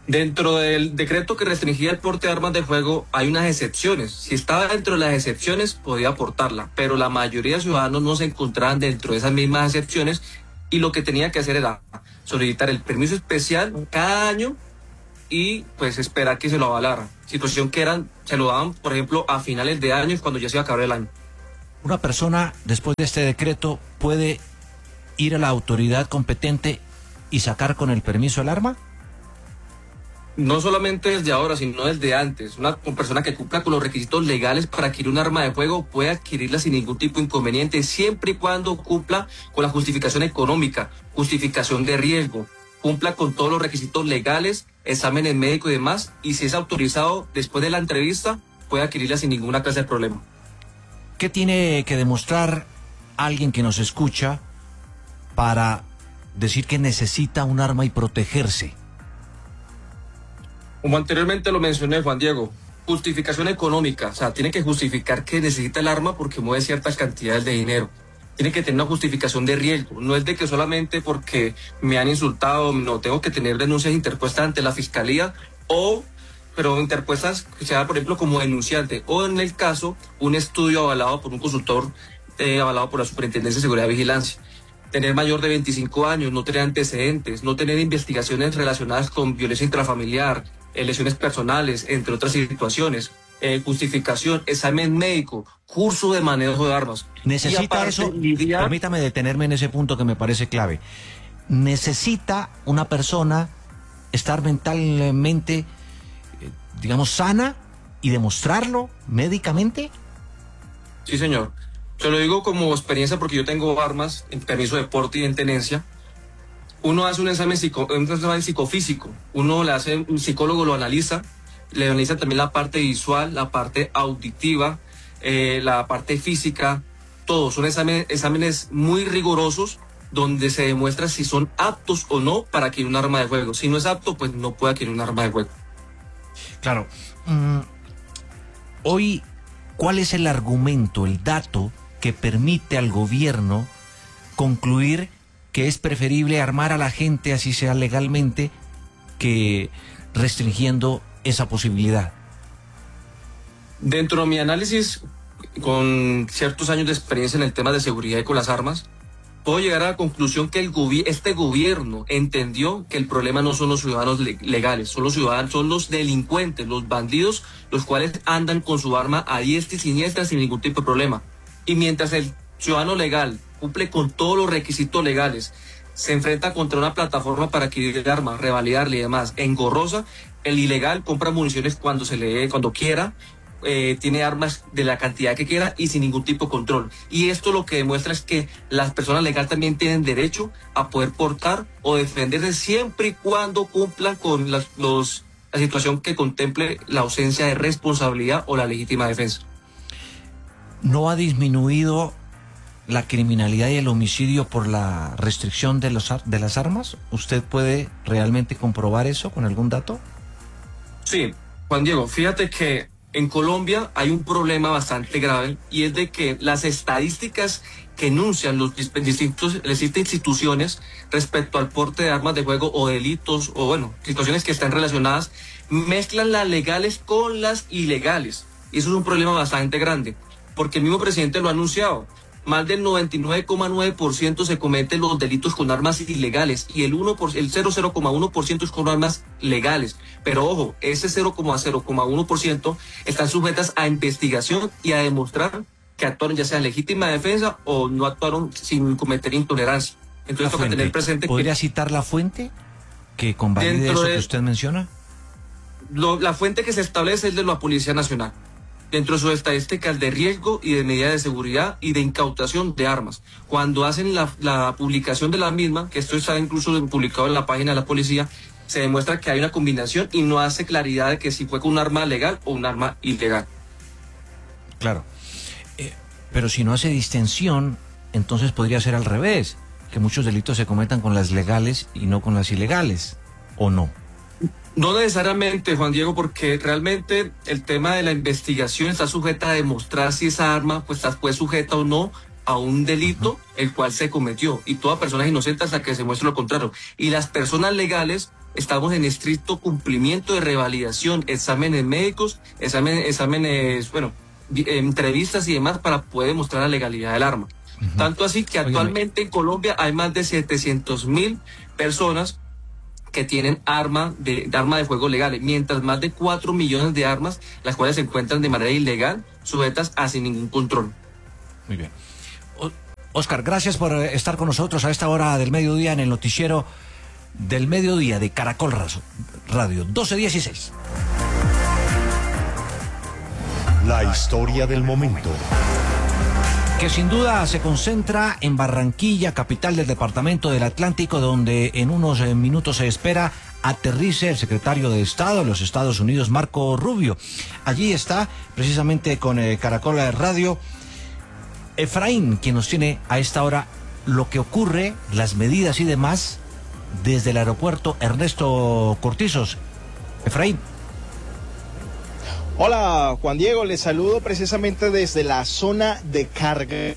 Speaker 4: Dentro del decreto que restringía el porte de armas de fuego hay unas excepciones. Si estaba dentro de las excepciones, podía portarla, pero la mayoría de ciudadanos no se encontraban dentro de esas mismas excepciones y lo que tenía que hacer era solicitar el permiso especial cada año y pues esperar que se lo avalara. Situación que eran, se lo daban, por ejemplo, a finales de año cuando ya se iba a acabar el año.
Speaker 21: Una persona, después de este decreto, puede ir a la autoridad competente y sacar con el permiso el arma.
Speaker 4: No solamente desde ahora, sino desde antes. Una persona que cumpla con los requisitos legales para adquirir un arma de fuego puede adquirirla sin ningún tipo de inconveniente, siempre y cuando cumpla con la justificación económica, justificación de riesgo, cumpla con todos los requisitos legales, exámenes médicos y demás, y si es autorizado después de la entrevista, puede adquirirla sin ninguna clase de problema.
Speaker 21: ¿Qué tiene que demostrar alguien que nos escucha para decir que necesita un arma y protegerse?
Speaker 4: Como anteriormente lo mencioné, Juan Diego, justificación económica, o sea, tiene que justificar que necesita el arma porque mueve ciertas cantidades de dinero. Tiene que tener una justificación de riesgo, no es de que solamente porque me han insultado, no, tengo que tener denuncias interpuestas ante la fiscalía o, pero interpuestas, que sea, por ejemplo, como denunciante, o en el caso, un estudio avalado por un consultor, eh, avalado por la Superintendencia de Seguridad y Vigilancia. Tener mayor de veinticinco años, no tener antecedentes, no tener investigaciones relacionadas con violencia intrafamiliar, lesiones personales, entre otras situaciones, eh, justificación, examen médico, curso de manejo de armas.
Speaker 21: Necesita aparte, eso, lidiar... permítame detenerme en ese punto que me parece clave. Necesita una persona estar mentalmente, digamos, sana y demostrarlo médicamente.
Speaker 4: Sí, señor. Te lo digo como experiencia porque yo tengo armas en permiso de porte y en tenencia. Uno hace un examen, psico, un examen psicofísico, uno le hace, un psicólogo lo analiza, le analiza también la parte visual, la parte auditiva, eh, la parte física, todo. Son examen, exámenes muy rigurosos donde se demuestra si son aptos o no para adquirir un arma de fuego. Si no es apto, pues no puede adquirir un arma de fuego.
Speaker 21: Claro. Mm, hoy, ¿cuál es el argumento, el dato que permite al gobierno concluir que es preferible armar a la gente, así sea legalmente, que restringiendo esa posibilidad?
Speaker 4: Dentro de mi análisis, con ciertos años de experiencia en el tema de seguridad y con las armas, puedo llegar a la conclusión que el gobi- este gobierno entendió que el problema no son los ciudadanos le- legales, son los ciudadanos, son los delincuentes, los bandidos, los cuales andan con su arma a diestra y siniestra sin ningún tipo de problema. Y mientras el ciudadano legal cumple con todos los requisitos legales, se enfrenta contra una plataforma para adquirir armas, revalidarle y demás, engorrosa, el ilegal compra municiones cuando se le cuando quiera, eh, tiene armas de la cantidad que quiera y sin ningún tipo de control. Y esto lo que demuestra es que las personas legales también tienen derecho a poder portar o defenderse siempre y cuando cumplan con las, los, la situación que contemple la ausencia de responsabilidad o la legítima defensa.
Speaker 21: ¿No ha disminuido la criminalidad y el homicidio por la restricción de, los, de las armas? ¿Usted puede realmente comprobar eso con algún dato?
Speaker 4: Sí, Juan Diego, fíjate que en Colombia hay un problema bastante grave y es de que las estadísticas que enuncian los distintos, las distintas instituciones respecto al porte de armas de fuego o delitos o bueno, situaciones que están relacionadas, mezclan las legales con las ilegales. Y eso es un problema bastante grande, porque el mismo presidente lo ha anunciado. Más del noventa y nueve coma nueve por ciento se cometen los delitos con armas ilegales y el, uno por, el cero coma uno por ciento es con armas legales. Pero ojo, ese cero coma cero uno por ciento están sujetas a investigación y a demostrar que actuaron ya sea en legítima defensa o no actuaron sin cometer intolerancia. Entonces toca tener presente.
Speaker 21: ¿Podría
Speaker 4: que,
Speaker 21: citar la fuente que convalide eso de, que usted menciona?
Speaker 4: Lo, la fuente que se establece es de la Policía Nacional, dentro de sus estadísticas de riesgo y de medidas de seguridad y de incautación de armas. Cuando hacen la, la publicación de la misma, que esto está incluso publicado en la página de la policía, se demuestra que hay una combinación y no hace claridad de que si fue con un arma legal o un arma ilegal.
Speaker 21: Claro, eh, pero si no hace distinción, entonces podría ser al revés, que muchos delitos se cometan con las legales y no con las ilegales, ¿o no?
Speaker 4: No necesariamente, Juan Diego, porque realmente el tema de la investigación está sujeta a demostrar si esa arma pues fue sujeta o no a un delito uh-huh. el cual se cometió, y toda persona es inocente hasta que se muestre lo contrario. Y las personas legales estamos en estricto cumplimiento de revalidación, exámenes médicos, exámenes, exámenes bueno, entrevistas y demás para poder demostrar la legalidad del arma. Uh-huh. Tanto así que actualmente en Colombia hay más de setecientos mil personas que tienen arma de, de arma de fuego legales, mientras más de cuatro millones de armas, las cuales se encuentran de manera ilegal, sujetas a sin ningún control.
Speaker 21: Muy bien. O, Oscar, gracias por estar con nosotros a esta hora del mediodía en el noticiero del mediodía de Caracol Radio, doce dieciséis.
Speaker 19: La historia del momento.
Speaker 21: Que sin duda se concentra en Barranquilla, capital del departamento del Atlántico, donde en unos eh, minutos se espera aterrice el secretario de Estado de los Estados Unidos, Marco Rubio. Allí está, precisamente con eh, Caracol Radio, Efraín, quien nos tiene a esta hora lo que ocurre, las medidas y demás, desde el aeropuerto Ernesto Cortizos. Efraín.
Speaker 7: Hola Juan Diego, les saludo precisamente desde la zona de carga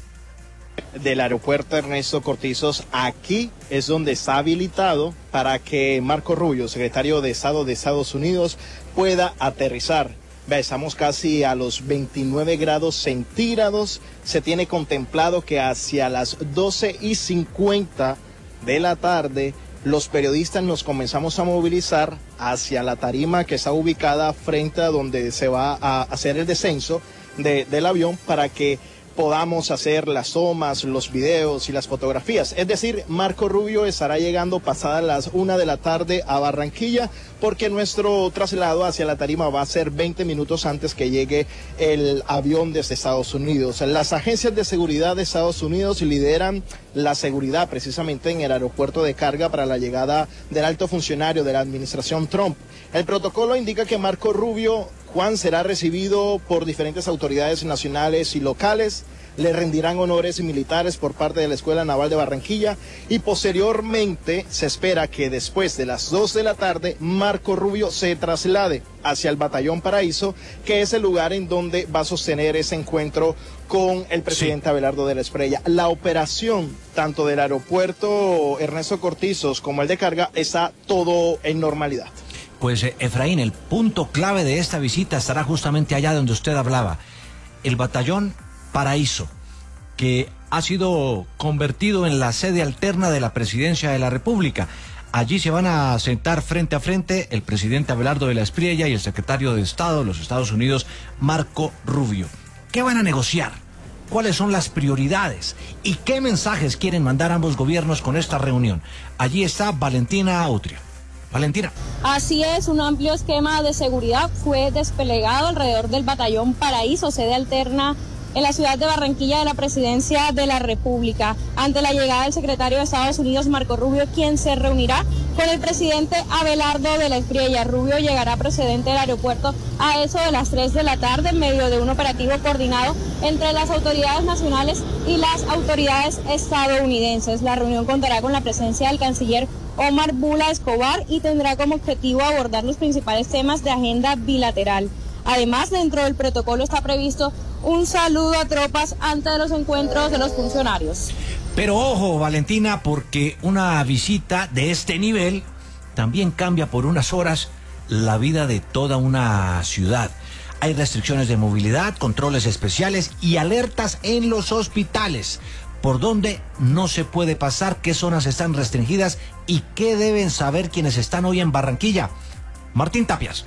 Speaker 7: del aeropuerto Ernesto Cortizos. Aquí es donde está habilitado para que Marco Rubio, secretario de Estado de Estados Unidos, pueda aterrizar. Vea, estamos casi a los veintinueve grados centígrados. Se tiene contemplado que hacia las doce y cincuenta de la tarde los periodistas nos comenzamos a movilizar hacia la tarima que está ubicada frente a donde se va a hacer el descenso de, del avión para que podamos hacer las tomas, los videos y las fotografías. Es decir, Marco Rubio estará llegando pasadas las una de la tarde a Barranquilla, porque nuestro traslado hacia la tarima va a ser veinte minutos antes que llegue el avión desde Estados Unidos. Las agencias de seguridad de Estados Unidos lideran la seguridad precisamente en el aeropuerto de carga para la llegada del alto funcionario de la administración Trump. El protocolo indica que Marco Rubio, Juan, será recibido por diferentes autoridades nacionales y locales. Le rendirán honores militares por parte de la Escuela Naval de Barranquilla y posteriormente se espera que después de las dos de la tarde Marco Rubio se traslade hacia el Batallón Paraíso, que es el lugar en donde va a sostener ese encuentro con el presidente sí. Abelardo de la Espriella. La operación tanto del aeropuerto Ernesto Cortizos como el de carga está todo en normalidad.
Speaker 21: Pues eh, Efraín, el punto clave de esta visita estará justamente allá donde usted hablaba, el Batallón Paraíso, que ha sido convertido en la sede alterna de la Presidencia de la República. Allí se van a sentar frente a frente el presidente Abelardo de la Espriella y el secretario de Estado de los Estados Unidos, Marco Rubio. ¿Qué van a negociar? ¿Cuáles son las prioridades? ¿Y qué mensajes quieren mandar ambos gobiernos con esta reunión? Allí está Valentina Utria. Valentina.
Speaker 8: Así es, un amplio esquema de seguridad fue desplegado alrededor del Batallón Paraíso, sede alterna en la ciudad de Barranquilla de la Presidencia de la República, ante la llegada del secretario de Estados Unidos, Marco Rubio, quien se reunirá con el presidente Abelardo de la Espriella. Rubio llegará procedente del aeropuerto a eso de las tres de la tarde en medio de un operativo coordinado entre las autoridades nacionales y las autoridades estadounidenses. La reunión contará con la presencia del canciller Omar Bula Escobar y tendrá como objetivo abordar los principales temas de agenda bilateral. Además, dentro del protocolo está previsto un saludo a tropas antes de los encuentros de los funcionarios.
Speaker 21: Pero ojo, Valentina, porque una visita de este nivel también cambia por unas horas la vida de toda una ciudad. Hay restricciones de movilidad, controles especiales y alertas en los hospitales. ¿Por dónde no se puede pasar? ¿Qué zonas están restringidas? ¿Y qué deben saber quienes están hoy en Barranquilla? Martín Tapias.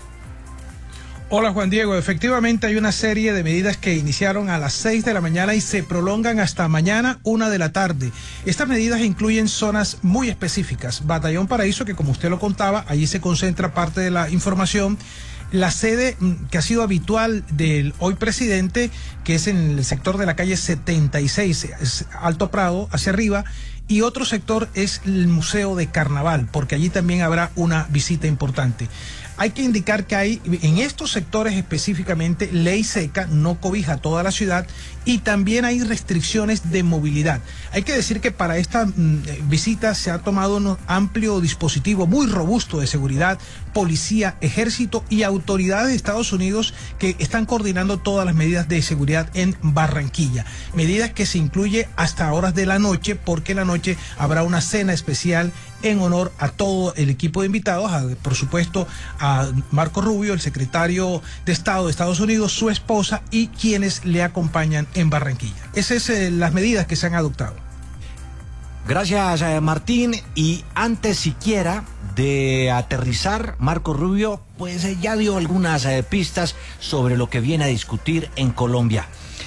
Speaker 23: Hola Juan Diego, efectivamente hay una serie de medidas que iniciaron a las seis de la mañana y se prolongan hasta mañana una de la tarde. Estas medidas incluyen zonas muy específicas. Batallón Paraíso, que como usted lo contaba, allí se concentra parte de la información. La sede que ha sido habitual del hoy presidente, que es en el sector de la calle setenta y seis, Alto Prado, hacia arriba, y otro sector es el Museo de Carnaval, porque allí también habrá una visita importante. Hay que indicar que hay en estos sectores específicamente ley seca, no cobija toda la ciudad, y también hay restricciones de movilidad. Hay que decir que para esta mm, visita se ha tomado un amplio dispositivo muy robusto de seguridad, policía, ejército y autoridades de Estados Unidos que están coordinando todas las medidas de seguridad en Barranquilla. Medidas que se incluye hasta horas de la noche, porque en la noche habrá una cena especial en honor a todo el equipo de invitados, a, por supuesto a Marco Rubio, el secretario de Estado de Estados Unidos, su esposa y quienes le acompañan en Barranquilla. Esas son eh, las medidas que se han adoptado.
Speaker 21: Gracias, eh, Martín. Y antes siquiera de aterrizar, Marco Rubio pues eh, ya dio algunas eh, pistas sobre lo que viene a discutir en Colombia.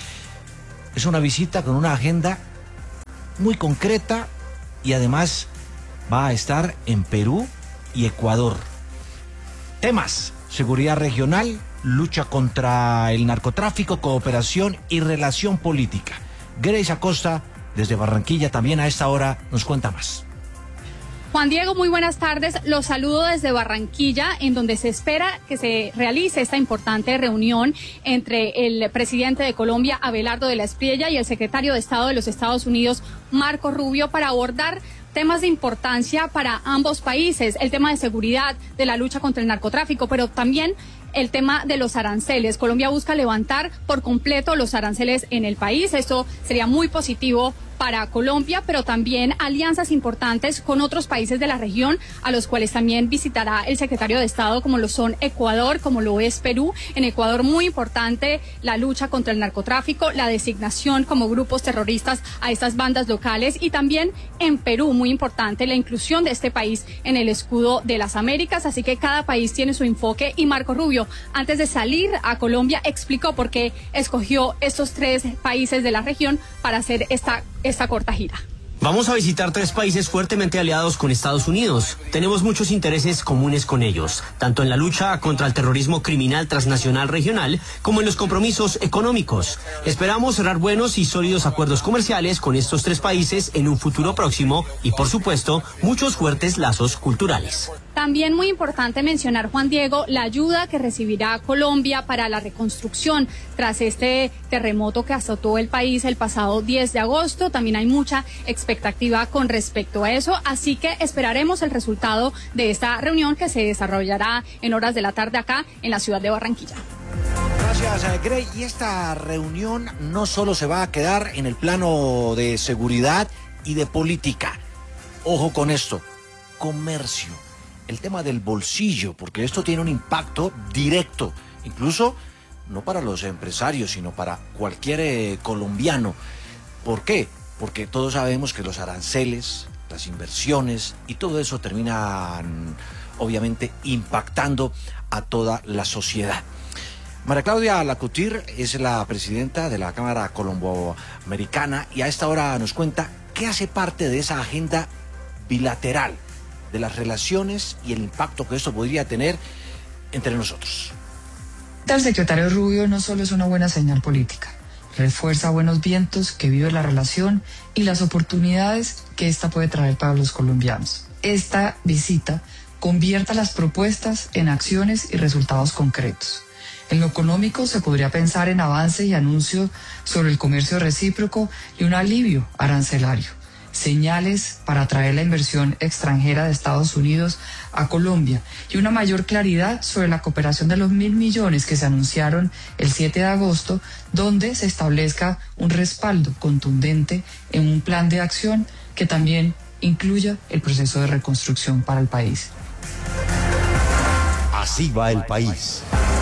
Speaker 21: Es una visita con una agenda muy concreta y además va a estar en Perú y Ecuador. Temas: seguridad regional, lucha contra el narcotráfico, cooperación y relación política. Grace Acosta, desde Barranquilla, también a esta hora nos cuenta más.
Speaker 9: Juan Diego, muy buenas tardes. Los saludo desde Barranquilla, en donde se espera que se realice esta importante reunión entre el presidente de Colombia, Abelardo de la Espriella, y el secretario de Estado de los Estados Unidos, Marco Rubio, para abordar temas de importancia para ambos países, el tema de seguridad, de la lucha contra el narcotráfico, pero también el tema de los aranceles. Colombia busca levantar por completo los aranceles en el país. Esto sería muy positivo para Colombia, pero también alianzas importantes con otros países de la región, a los cuales también visitará el secretario de Estado, como lo son Ecuador, como lo es Perú. En Ecuador, muy importante la lucha contra el narcotráfico, la designación como grupos terroristas a estas bandas locales, y también en Perú, muy importante la inclusión de este país en el escudo de las Américas. Así que cada país tiene su enfoque, y Marco Rubio, antes de salir a Colombia, explicó por qué escogió estos tres países de la región para hacer esta esta corta gira.
Speaker 10: Vamos a visitar tres países fuertemente aliados con Estados Unidos. Tenemos muchos intereses comunes con ellos, tanto en la lucha contra el terrorismo criminal transnacional regional como en los compromisos económicos. Esperamos cerrar buenos y sólidos acuerdos comerciales con estos tres países en un futuro próximo y, por supuesto, muchos fuertes lazos culturales.
Speaker 9: También muy importante mencionar, Juan Diego, la ayuda que recibirá Colombia para la reconstrucción tras este terremoto que azotó el país el pasado diez de agosto. También hay mucha expectativa con respecto a eso, así que esperaremos el resultado de esta reunión que se desarrollará en horas de la tarde acá en la ciudad de Barranquilla.
Speaker 21: Gracias, Grey. Y esta reunión no solo se va a quedar en el plano de seguridad y de política. Ojo con esto, comercio. El tema del bolsillo, porque esto tiene un impacto directo, incluso no para los empresarios, sino para cualquier eh, colombiano. ¿Por qué? Porque todos sabemos que los aranceles, las inversiones y todo eso terminan obviamente impactando a toda la sociedad. María Claudia Lacutir es la presidenta de la Cámara Colomboamericana y a esta hora nos cuenta qué hace parte de esa agenda bilateral, de las relaciones y el impacto que esto podría tener entre nosotros.
Speaker 13: El secretario Rubio no solo es una buena señal política, refuerza buenos vientos que vive la relación y las oportunidades que esta puede traer para los colombianos. Esta visita convierta las propuestas en acciones y resultados concretos. En lo económico se podría pensar en avance y anuncio sobre el comercio recíproco y un alivio arancelario. Señales para atraer la inversión extranjera de Estados Unidos a Colombia y una mayor claridad sobre la cooperación de los mil millones que se anunciaron el siete de agosto, donde se establezca un respaldo contundente en un plan de acción que también incluya el proceso de reconstrucción para el país.
Speaker 19: Así va el país.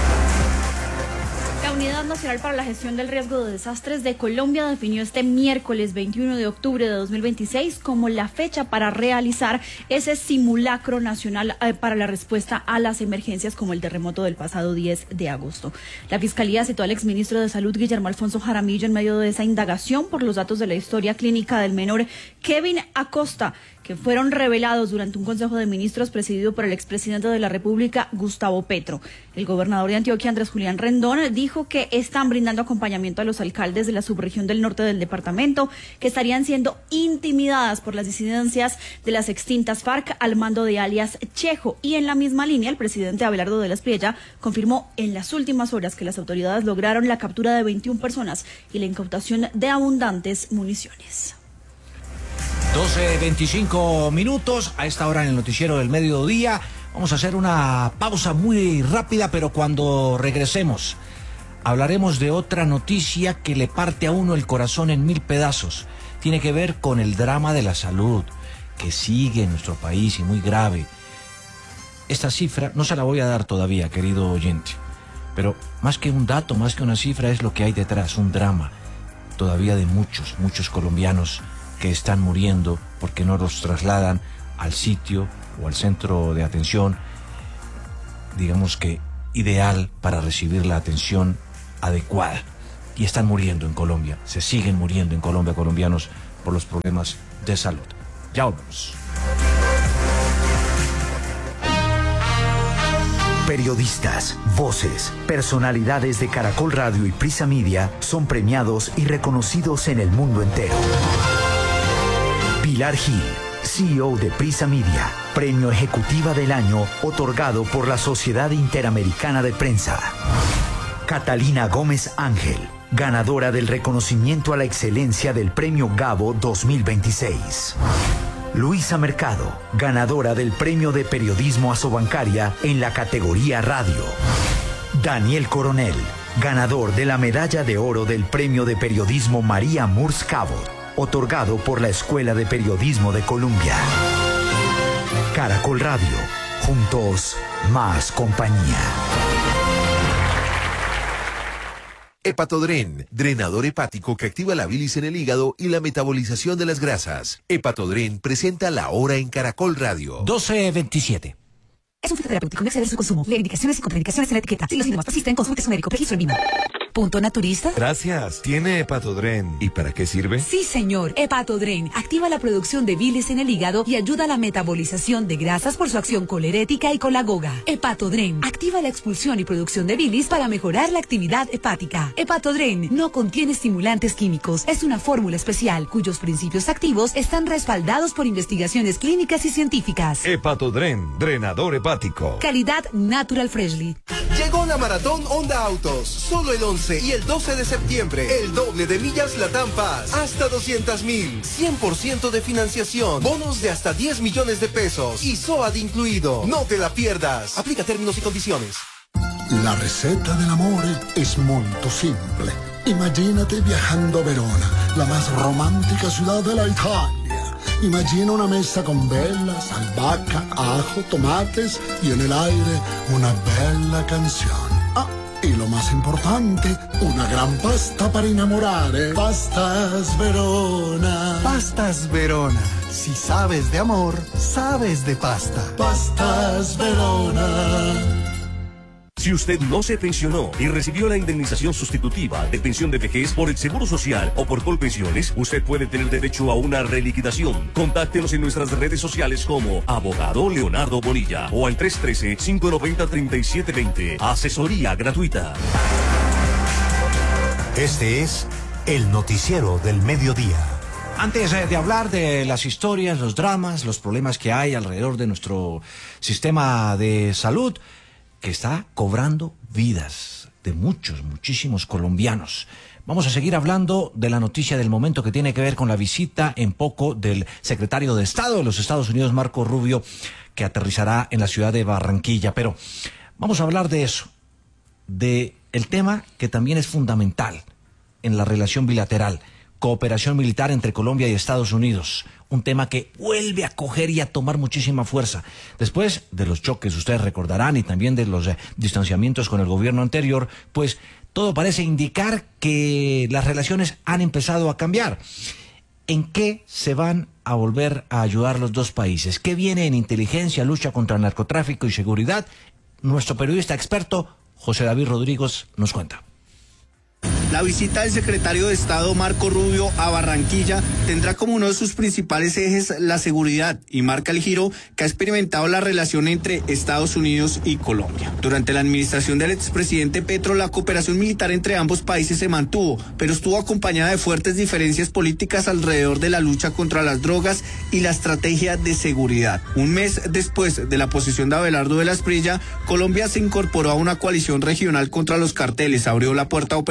Speaker 24: La Unidad Nacional para la Gestión del Riesgo de Desastres de Colombia definió este miércoles veintiuno de octubre de dos mil veintiséis como la fecha para realizar ese simulacro nacional para la respuesta a las emergencias como el terremoto del pasado diez de agosto. La Fiscalía citó al exministro de Salud, Guillermo Alfonso Jaramillo, en medio de esa indagación por los datos de la historia clínica del menor Kevin Acosta, que fueron revelados durante un Consejo de Ministros presidido por el expresidente de la República, Gustavo Petro. El gobernador de Antioquia, Andrés Julián Rendón, dijo que están brindando acompañamiento a los alcaldes de la subregión del norte del departamento, que estarían siendo intimidadas por las disidencias de las extintas FARC al mando de alias Chejo. Y en la misma línea, el presidente Abelardo de la Espriella confirmó en las últimas horas que las autoridades lograron la captura de veintiuna personas y la incautación de abundantes municiones.
Speaker 21: doce veinticinco minutos, a esta hora en el noticiero del mediodía. Vamos a hacer una pausa muy rápida, pero cuando regresemos hablaremos de otra noticia que le parte a uno el corazón en mil pedazos. Tiene que ver con el drama de la salud. que sigue en nuestro país y muy grave. Esta cifra no se la voy a dar todavía, querido oyente, pero más que un dato, más que una cifra, es lo que hay detrás, un drama todavía de muchos, muchos colombianos que están muriendo porque no los trasladan al sitio o al centro de atención, digamos que ideal para recibir la atención adecuada. Y están muriendo en Colombia, se siguen muriendo en Colombia colombianos por los problemas de salud. Ya volvemos.
Speaker 6: Periodistas, voces, personalidades de Caracol Radio y Prisa Media son premiados y reconocidos en el mundo entero. Pilar Gil, C E O de Prisa Media, Premio Ejecutiva del Año otorgado por la Sociedad Interamericana de Prensa. Catalina Gómez Ángel, ganadora del reconocimiento a la excelencia del Premio Gabo dos mil veintiséis. Luisa Mercado, ganadora del Premio de Periodismo Asobancaria en la categoría Radio. Daniel Coronel, ganador de la Medalla de Oro del Premio de Periodismo María Murs Cabot, otorgado por la Escuela de Periodismo de Colombia. Caracol Radio, juntos, más compañía.
Speaker 14: Hepatodren, drenador hepático que activa la bilis en el hígado y la metabolización de las grasas. Hepatodren presenta La Hora en Caracol Radio.
Speaker 21: doce veintisiete.
Speaker 15: Es un fitoterapéutico, no exceder su consumo. Lee indicaciones y contraindicaciones en la etiqueta. Si los síntomas persisten, consulte a su médico. Registro en Lima. ¿Punto naturista?
Speaker 14: Gracias. ¿Tiene Hepatodren? ¿Y para qué sirve?
Speaker 15: Sí, señor. Hepatodren activa la producción de bilis en el hígado y ayuda a la metabolización de grasas por su acción colerética y colagoga. Hepatodren activa la expulsión y producción de bilis para mejorar la actividad hepática. Hepatodren no contiene estimulantes químicos. Es una fórmula especial cuyos principios activos están respaldados por investigaciones clínicas y científicas.
Speaker 14: Hepatodren, drenador hepático.
Speaker 15: Calidad Natural Freshly.
Speaker 16: Llegó la Maratón Honda Autos. Solo el once y el doce de septiembre. El doble de millas Latam Paz. Hasta doscientos mil. cien por ciento de financiación. Bonos de hasta diez millones de pesos. Y S O A D incluido. No te la pierdas. Aplica términos y condiciones.
Speaker 25: La receta del amor es muy simple. Imagínate viajando a Verona, la más romántica ciudad de la Italia. Imagina una mesa con velas, albahaca, ajo, tomates y en el aire una bella canción. Ah, y lo más importante, una gran pasta para enamorare. Pastas Verona.
Speaker 16: Pastas Verona. Si sabes de amor, sabes de pasta.
Speaker 25: Pastas Verona.
Speaker 26: Si usted no se pensionó y recibió la indemnización sustitutiva de pensión de vejez por el Seguro Social o por Colpensiones, usted puede tener derecho a una reliquidación. Contáctenos en nuestras redes sociales como Abogado Leonardo Bonilla o al tres uno tres, cinco nueve cero, tres siete dos cero. Asesoría gratuita.
Speaker 19: Este es el noticiero del mediodía.
Speaker 21: Antes de hablar de las historias, los dramas, los problemas que hay alrededor de nuestro sistema de salud, que está cobrando vidas de muchos, muchísimos colombianos. Vamos a seguir hablando de la noticia del momento que tiene que ver con la visita en poco del secretario de Estado de los Estados Unidos, Marco Rubio, que aterrizará en la ciudad de Barranquilla. Pero vamos a hablar de eso, de el tema que también es fundamental en la relación bilateral, cooperación militar entre Colombia y Estados Unidos. Un tema que vuelve a coger y a tomar muchísima fuerza. Después de los choques, ustedes recordarán, y también de los eh, distanciamientos con el gobierno anterior, pues todo parece indicar que las relaciones han empezado a cambiar. ¿En qué se van a volver a ayudar los dos países? ¿Qué viene en inteligencia, lucha contra el narcotráfico y seguridad? Nuestro periodista experto, José David Rodríguez, nos cuenta.
Speaker 2: La visita del secretario de Estado Marco Rubio a Barranquilla tendrá como uno de sus principales ejes la seguridad y marca el giro que ha experimentado la relación entre Estados Unidos y Colombia. Durante la administración del expresidente Petro, la cooperación militar entre ambos países se mantuvo, pero estuvo acompañada de fuertes diferencias políticas alrededor de la lucha contra las drogas y la estrategia de seguridad. Un mes después de la posesión de Abelardo de la Espriella, Colombia se incorporó a una coalición regional contra los carteles, abrió la puerta a operaciones militares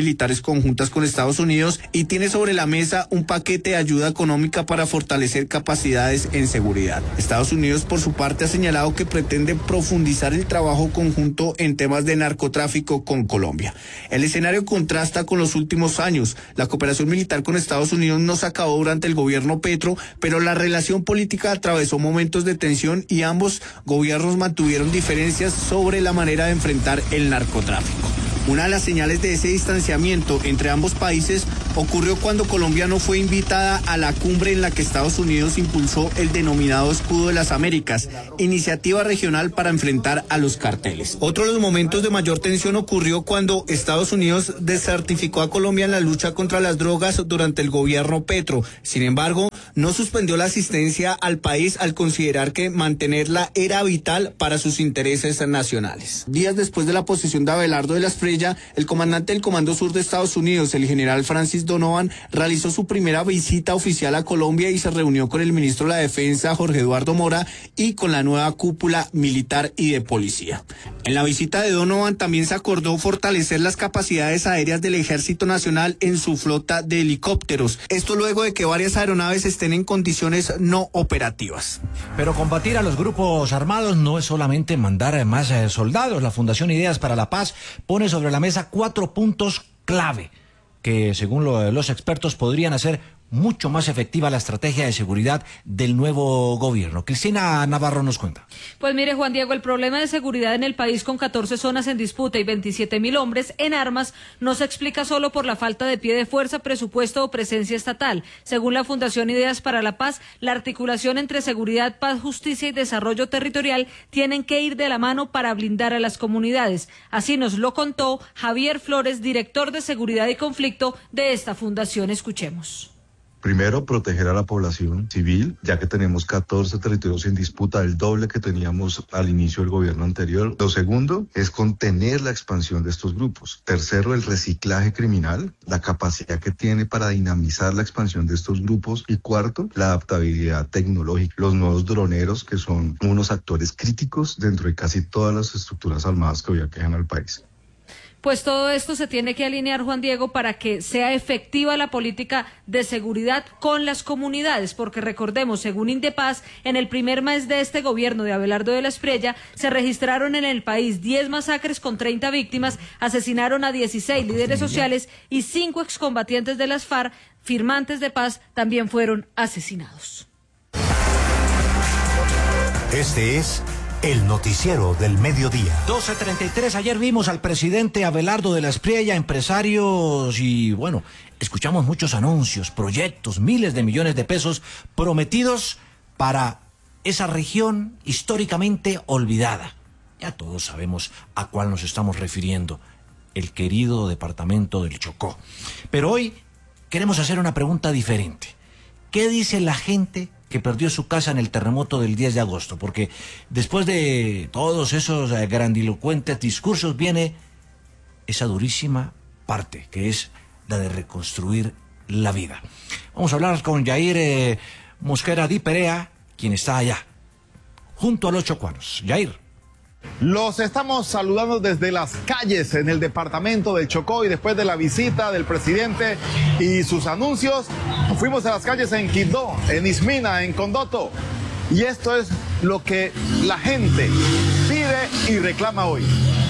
Speaker 2: militares conjuntas con Estados Unidos y tiene sobre la mesa un paquete de ayuda económica para fortalecer capacidades en seguridad. Estados Unidos, por su parte, ha señalado que pretende profundizar el trabajo conjunto en temas de narcotráfico con Colombia. El escenario contrasta con los últimos años. La cooperación militar con Estados Unidos no se acabó durante el gobierno Petro, pero la relación política atravesó momentos de tensión y ambos gobiernos mantuvieron diferencias sobre la manera de enfrentar el narcotráfico. Una de las señales de ese distanciamiento entre ambos países ocurrió cuando Colombia no fue invitada a la cumbre en la que Estados Unidos impulsó el denominado Escudo de las Américas, iniciativa regional para enfrentar a los carteles. Otro de los momentos de mayor tensión ocurrió cuando Estados Unidos desertificó a Colombia en la lucha contra las drogas durante el gobierno Petro. Sin embargo, no suspendió la asistencia al país al considerar que mantenerla era vital para sus intereses nacionales. Días después de la posesión de Abelardo de la Espriella, el comandante del Comando Sur de Estados Unidos, el general Francis Donovan, realizó su primera visita oficial a Colombia y se reunió con el ministro de la Defensa, Jorge Eduardo Mora, y con la nueva cúpula militar y de policía. En la visita de Donovan también se acordó fortalecer las capacidades aéreas del Ejército Nacional en su flota de helicópteros. Esto luego de que varias aeronaves estén en condiciones no operativas.
Speaker 21: Pero combatir a los grupos armados no es solamente mandar más eh, soldados. La Fundación Ideas para la Paz pone sobre la mesa cuatro puntos clave que, según lo, los expertos, podrían hacer mucho más efectiva la estrategia de seguridad del nuevo gobierno. Cristina Navarro nos cuenta.
Speaker 1: Pues mire, Juan Diego, el problema de seguridad en el país con catorce zonas en disputa y veintisiete mil hombres en armas no se explica solo por la falta de pie de fuerza, presupuesto o presencia estatal. Según la Fundación Ideas para la Paz, la articulación entre seguridad, paz, justicia y desarrollo territorial tienen que ir de la mano para blindar a las comunidades. Así nos lo contó Javier Flores, director de Seguridad y Conflicto de esta fundación. Escuchemos.
Speaker 3: Primero, proteger a la población civil, ya que tenemos catorce territorios en disputa, el doble que teníamos al inicio del gobierno anterior. Lo segundo es contener la expansión de estos grupos. Tercero, el reciclaje criminal, la capacidad que tiene para dinamizar la expansión de estos grupos. Y cuarto, la adaptabilidad tecnológica. Los nuevos droneros, que son unos actores críticos dentro de casi todas las estructuras armadas que hoy aquejan al país.
Speaker 1: Pues todo esto se tiene que alinear, Juan Diego, para que sea efectiva la política de seguridad con las comunidades, porque recordemos, según Indepaz, en el primer mes de este gobierno de Abelardo de la Espriella se registraron en el país diez masacres con treinta víctimas, asesinaron a dieciséis líderes sociales y cinco excombatientes de las FARC, firmantes de paz, también fueron asesinados.
Speaker 19: Este es el noticiero del mediodía.
Speaker 21: doce treinta y tres, ayer vimos al presidente Abelardo de la Espriella, empresarios y bueno, escuchamos muchos anuncios, proyectos, miles de millones de pesos prometidos para esa región históricamente olvidada. Ya todos sabemos a cuál nos estamos refiriendo, el querido departamento del Chocó. Pero hoy queremos hacer una pregunta diferente. ¿Qué dice la gente que perdió su casa en el terremoto del diez de agosto? Porque después de todos esos grandilocuentes discursos viene esa durísima parte, que es la de reconstruir la vida. Vamos a hablar con Yair eh, Mosquera Di Perea, quien está allá, junto a los chocuanos. Yair.
Speaker 5: Los estamos saludando desde las calles en el departamento del Chocó, y después de la visita del presidente y sus anuncios, fuimos a las calles en Quibdó, en Ismina, en Condoto, y esto es lo que la gente pide y reclama hoy.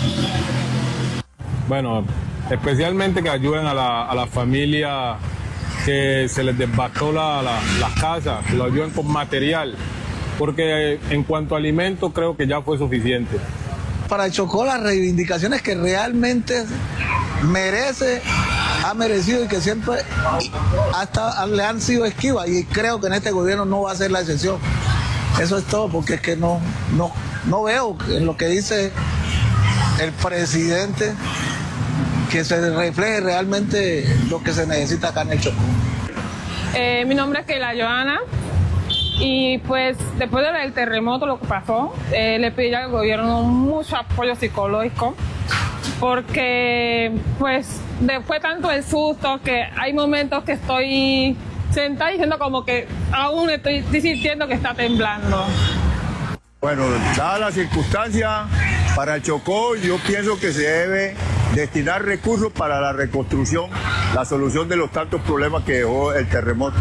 Speaker 12: Bueno, especialmente que ayuden a la, a la familia que se les devastó la, la, las casas, que lo ayuden con material, porque en cuanto a alimentos creo que ya fue suficiente.
Speaker 17: Para el Chocó, las reivindicaciones que realmente merece, ha merecido y que siempre hasta le han sido esquivas, y creo que en este gobierno no va a ser la excepción. Eso es todo, porque es que no, no, no veo en lo que dice el presidente que se refleje realmente lo que se necesita acá en el Chocó.
Speaker 18: Eh, mi nombre es Keila Joana. Y pues después del terremoto, lo que pasó, eh, le pedí al gobierno mucho apoyo psicológico, porque pues después tanto el susto que hay momentos que estoy sentada diciendo como que aún estoy sintiendo que está temblando.
Speaker 27: Bueno, dadas las circunstancias, para el Chocó yo pienso que se debe
Speaker 4: destinar recursos para la reconstrucción, la solución de los tantos problemas que dejó el terremoto.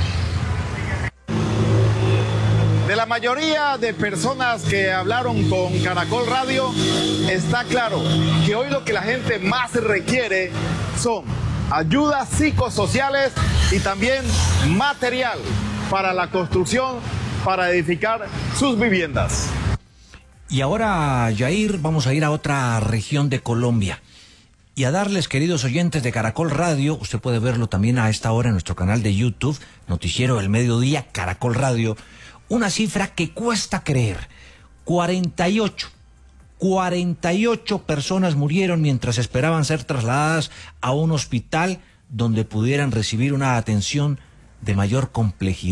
Speaker 5: De la mayoría de personas que hablaron con Caracol Radio, está claro que hoy lo que la gente más requiere son ayudas psicosociales y también material para la construcción, para edificar sus viviendas.
Speaker 21: Y ahora, Jair, vamos a ir a otra región de Colombia y a darles, queridos oyentes de Caracol Radio, usted puede verlo también a esta hora en nuestro canal de YouTube, Noticiero del Mediodía, Caracol Radio, una cifra que cuesta creer. cuarenta y ocho, cuarenta y ocho personas murieron mientras esperaban ser trasladadas a un hospital donde pudieran recibir una atención de mayor complejidad.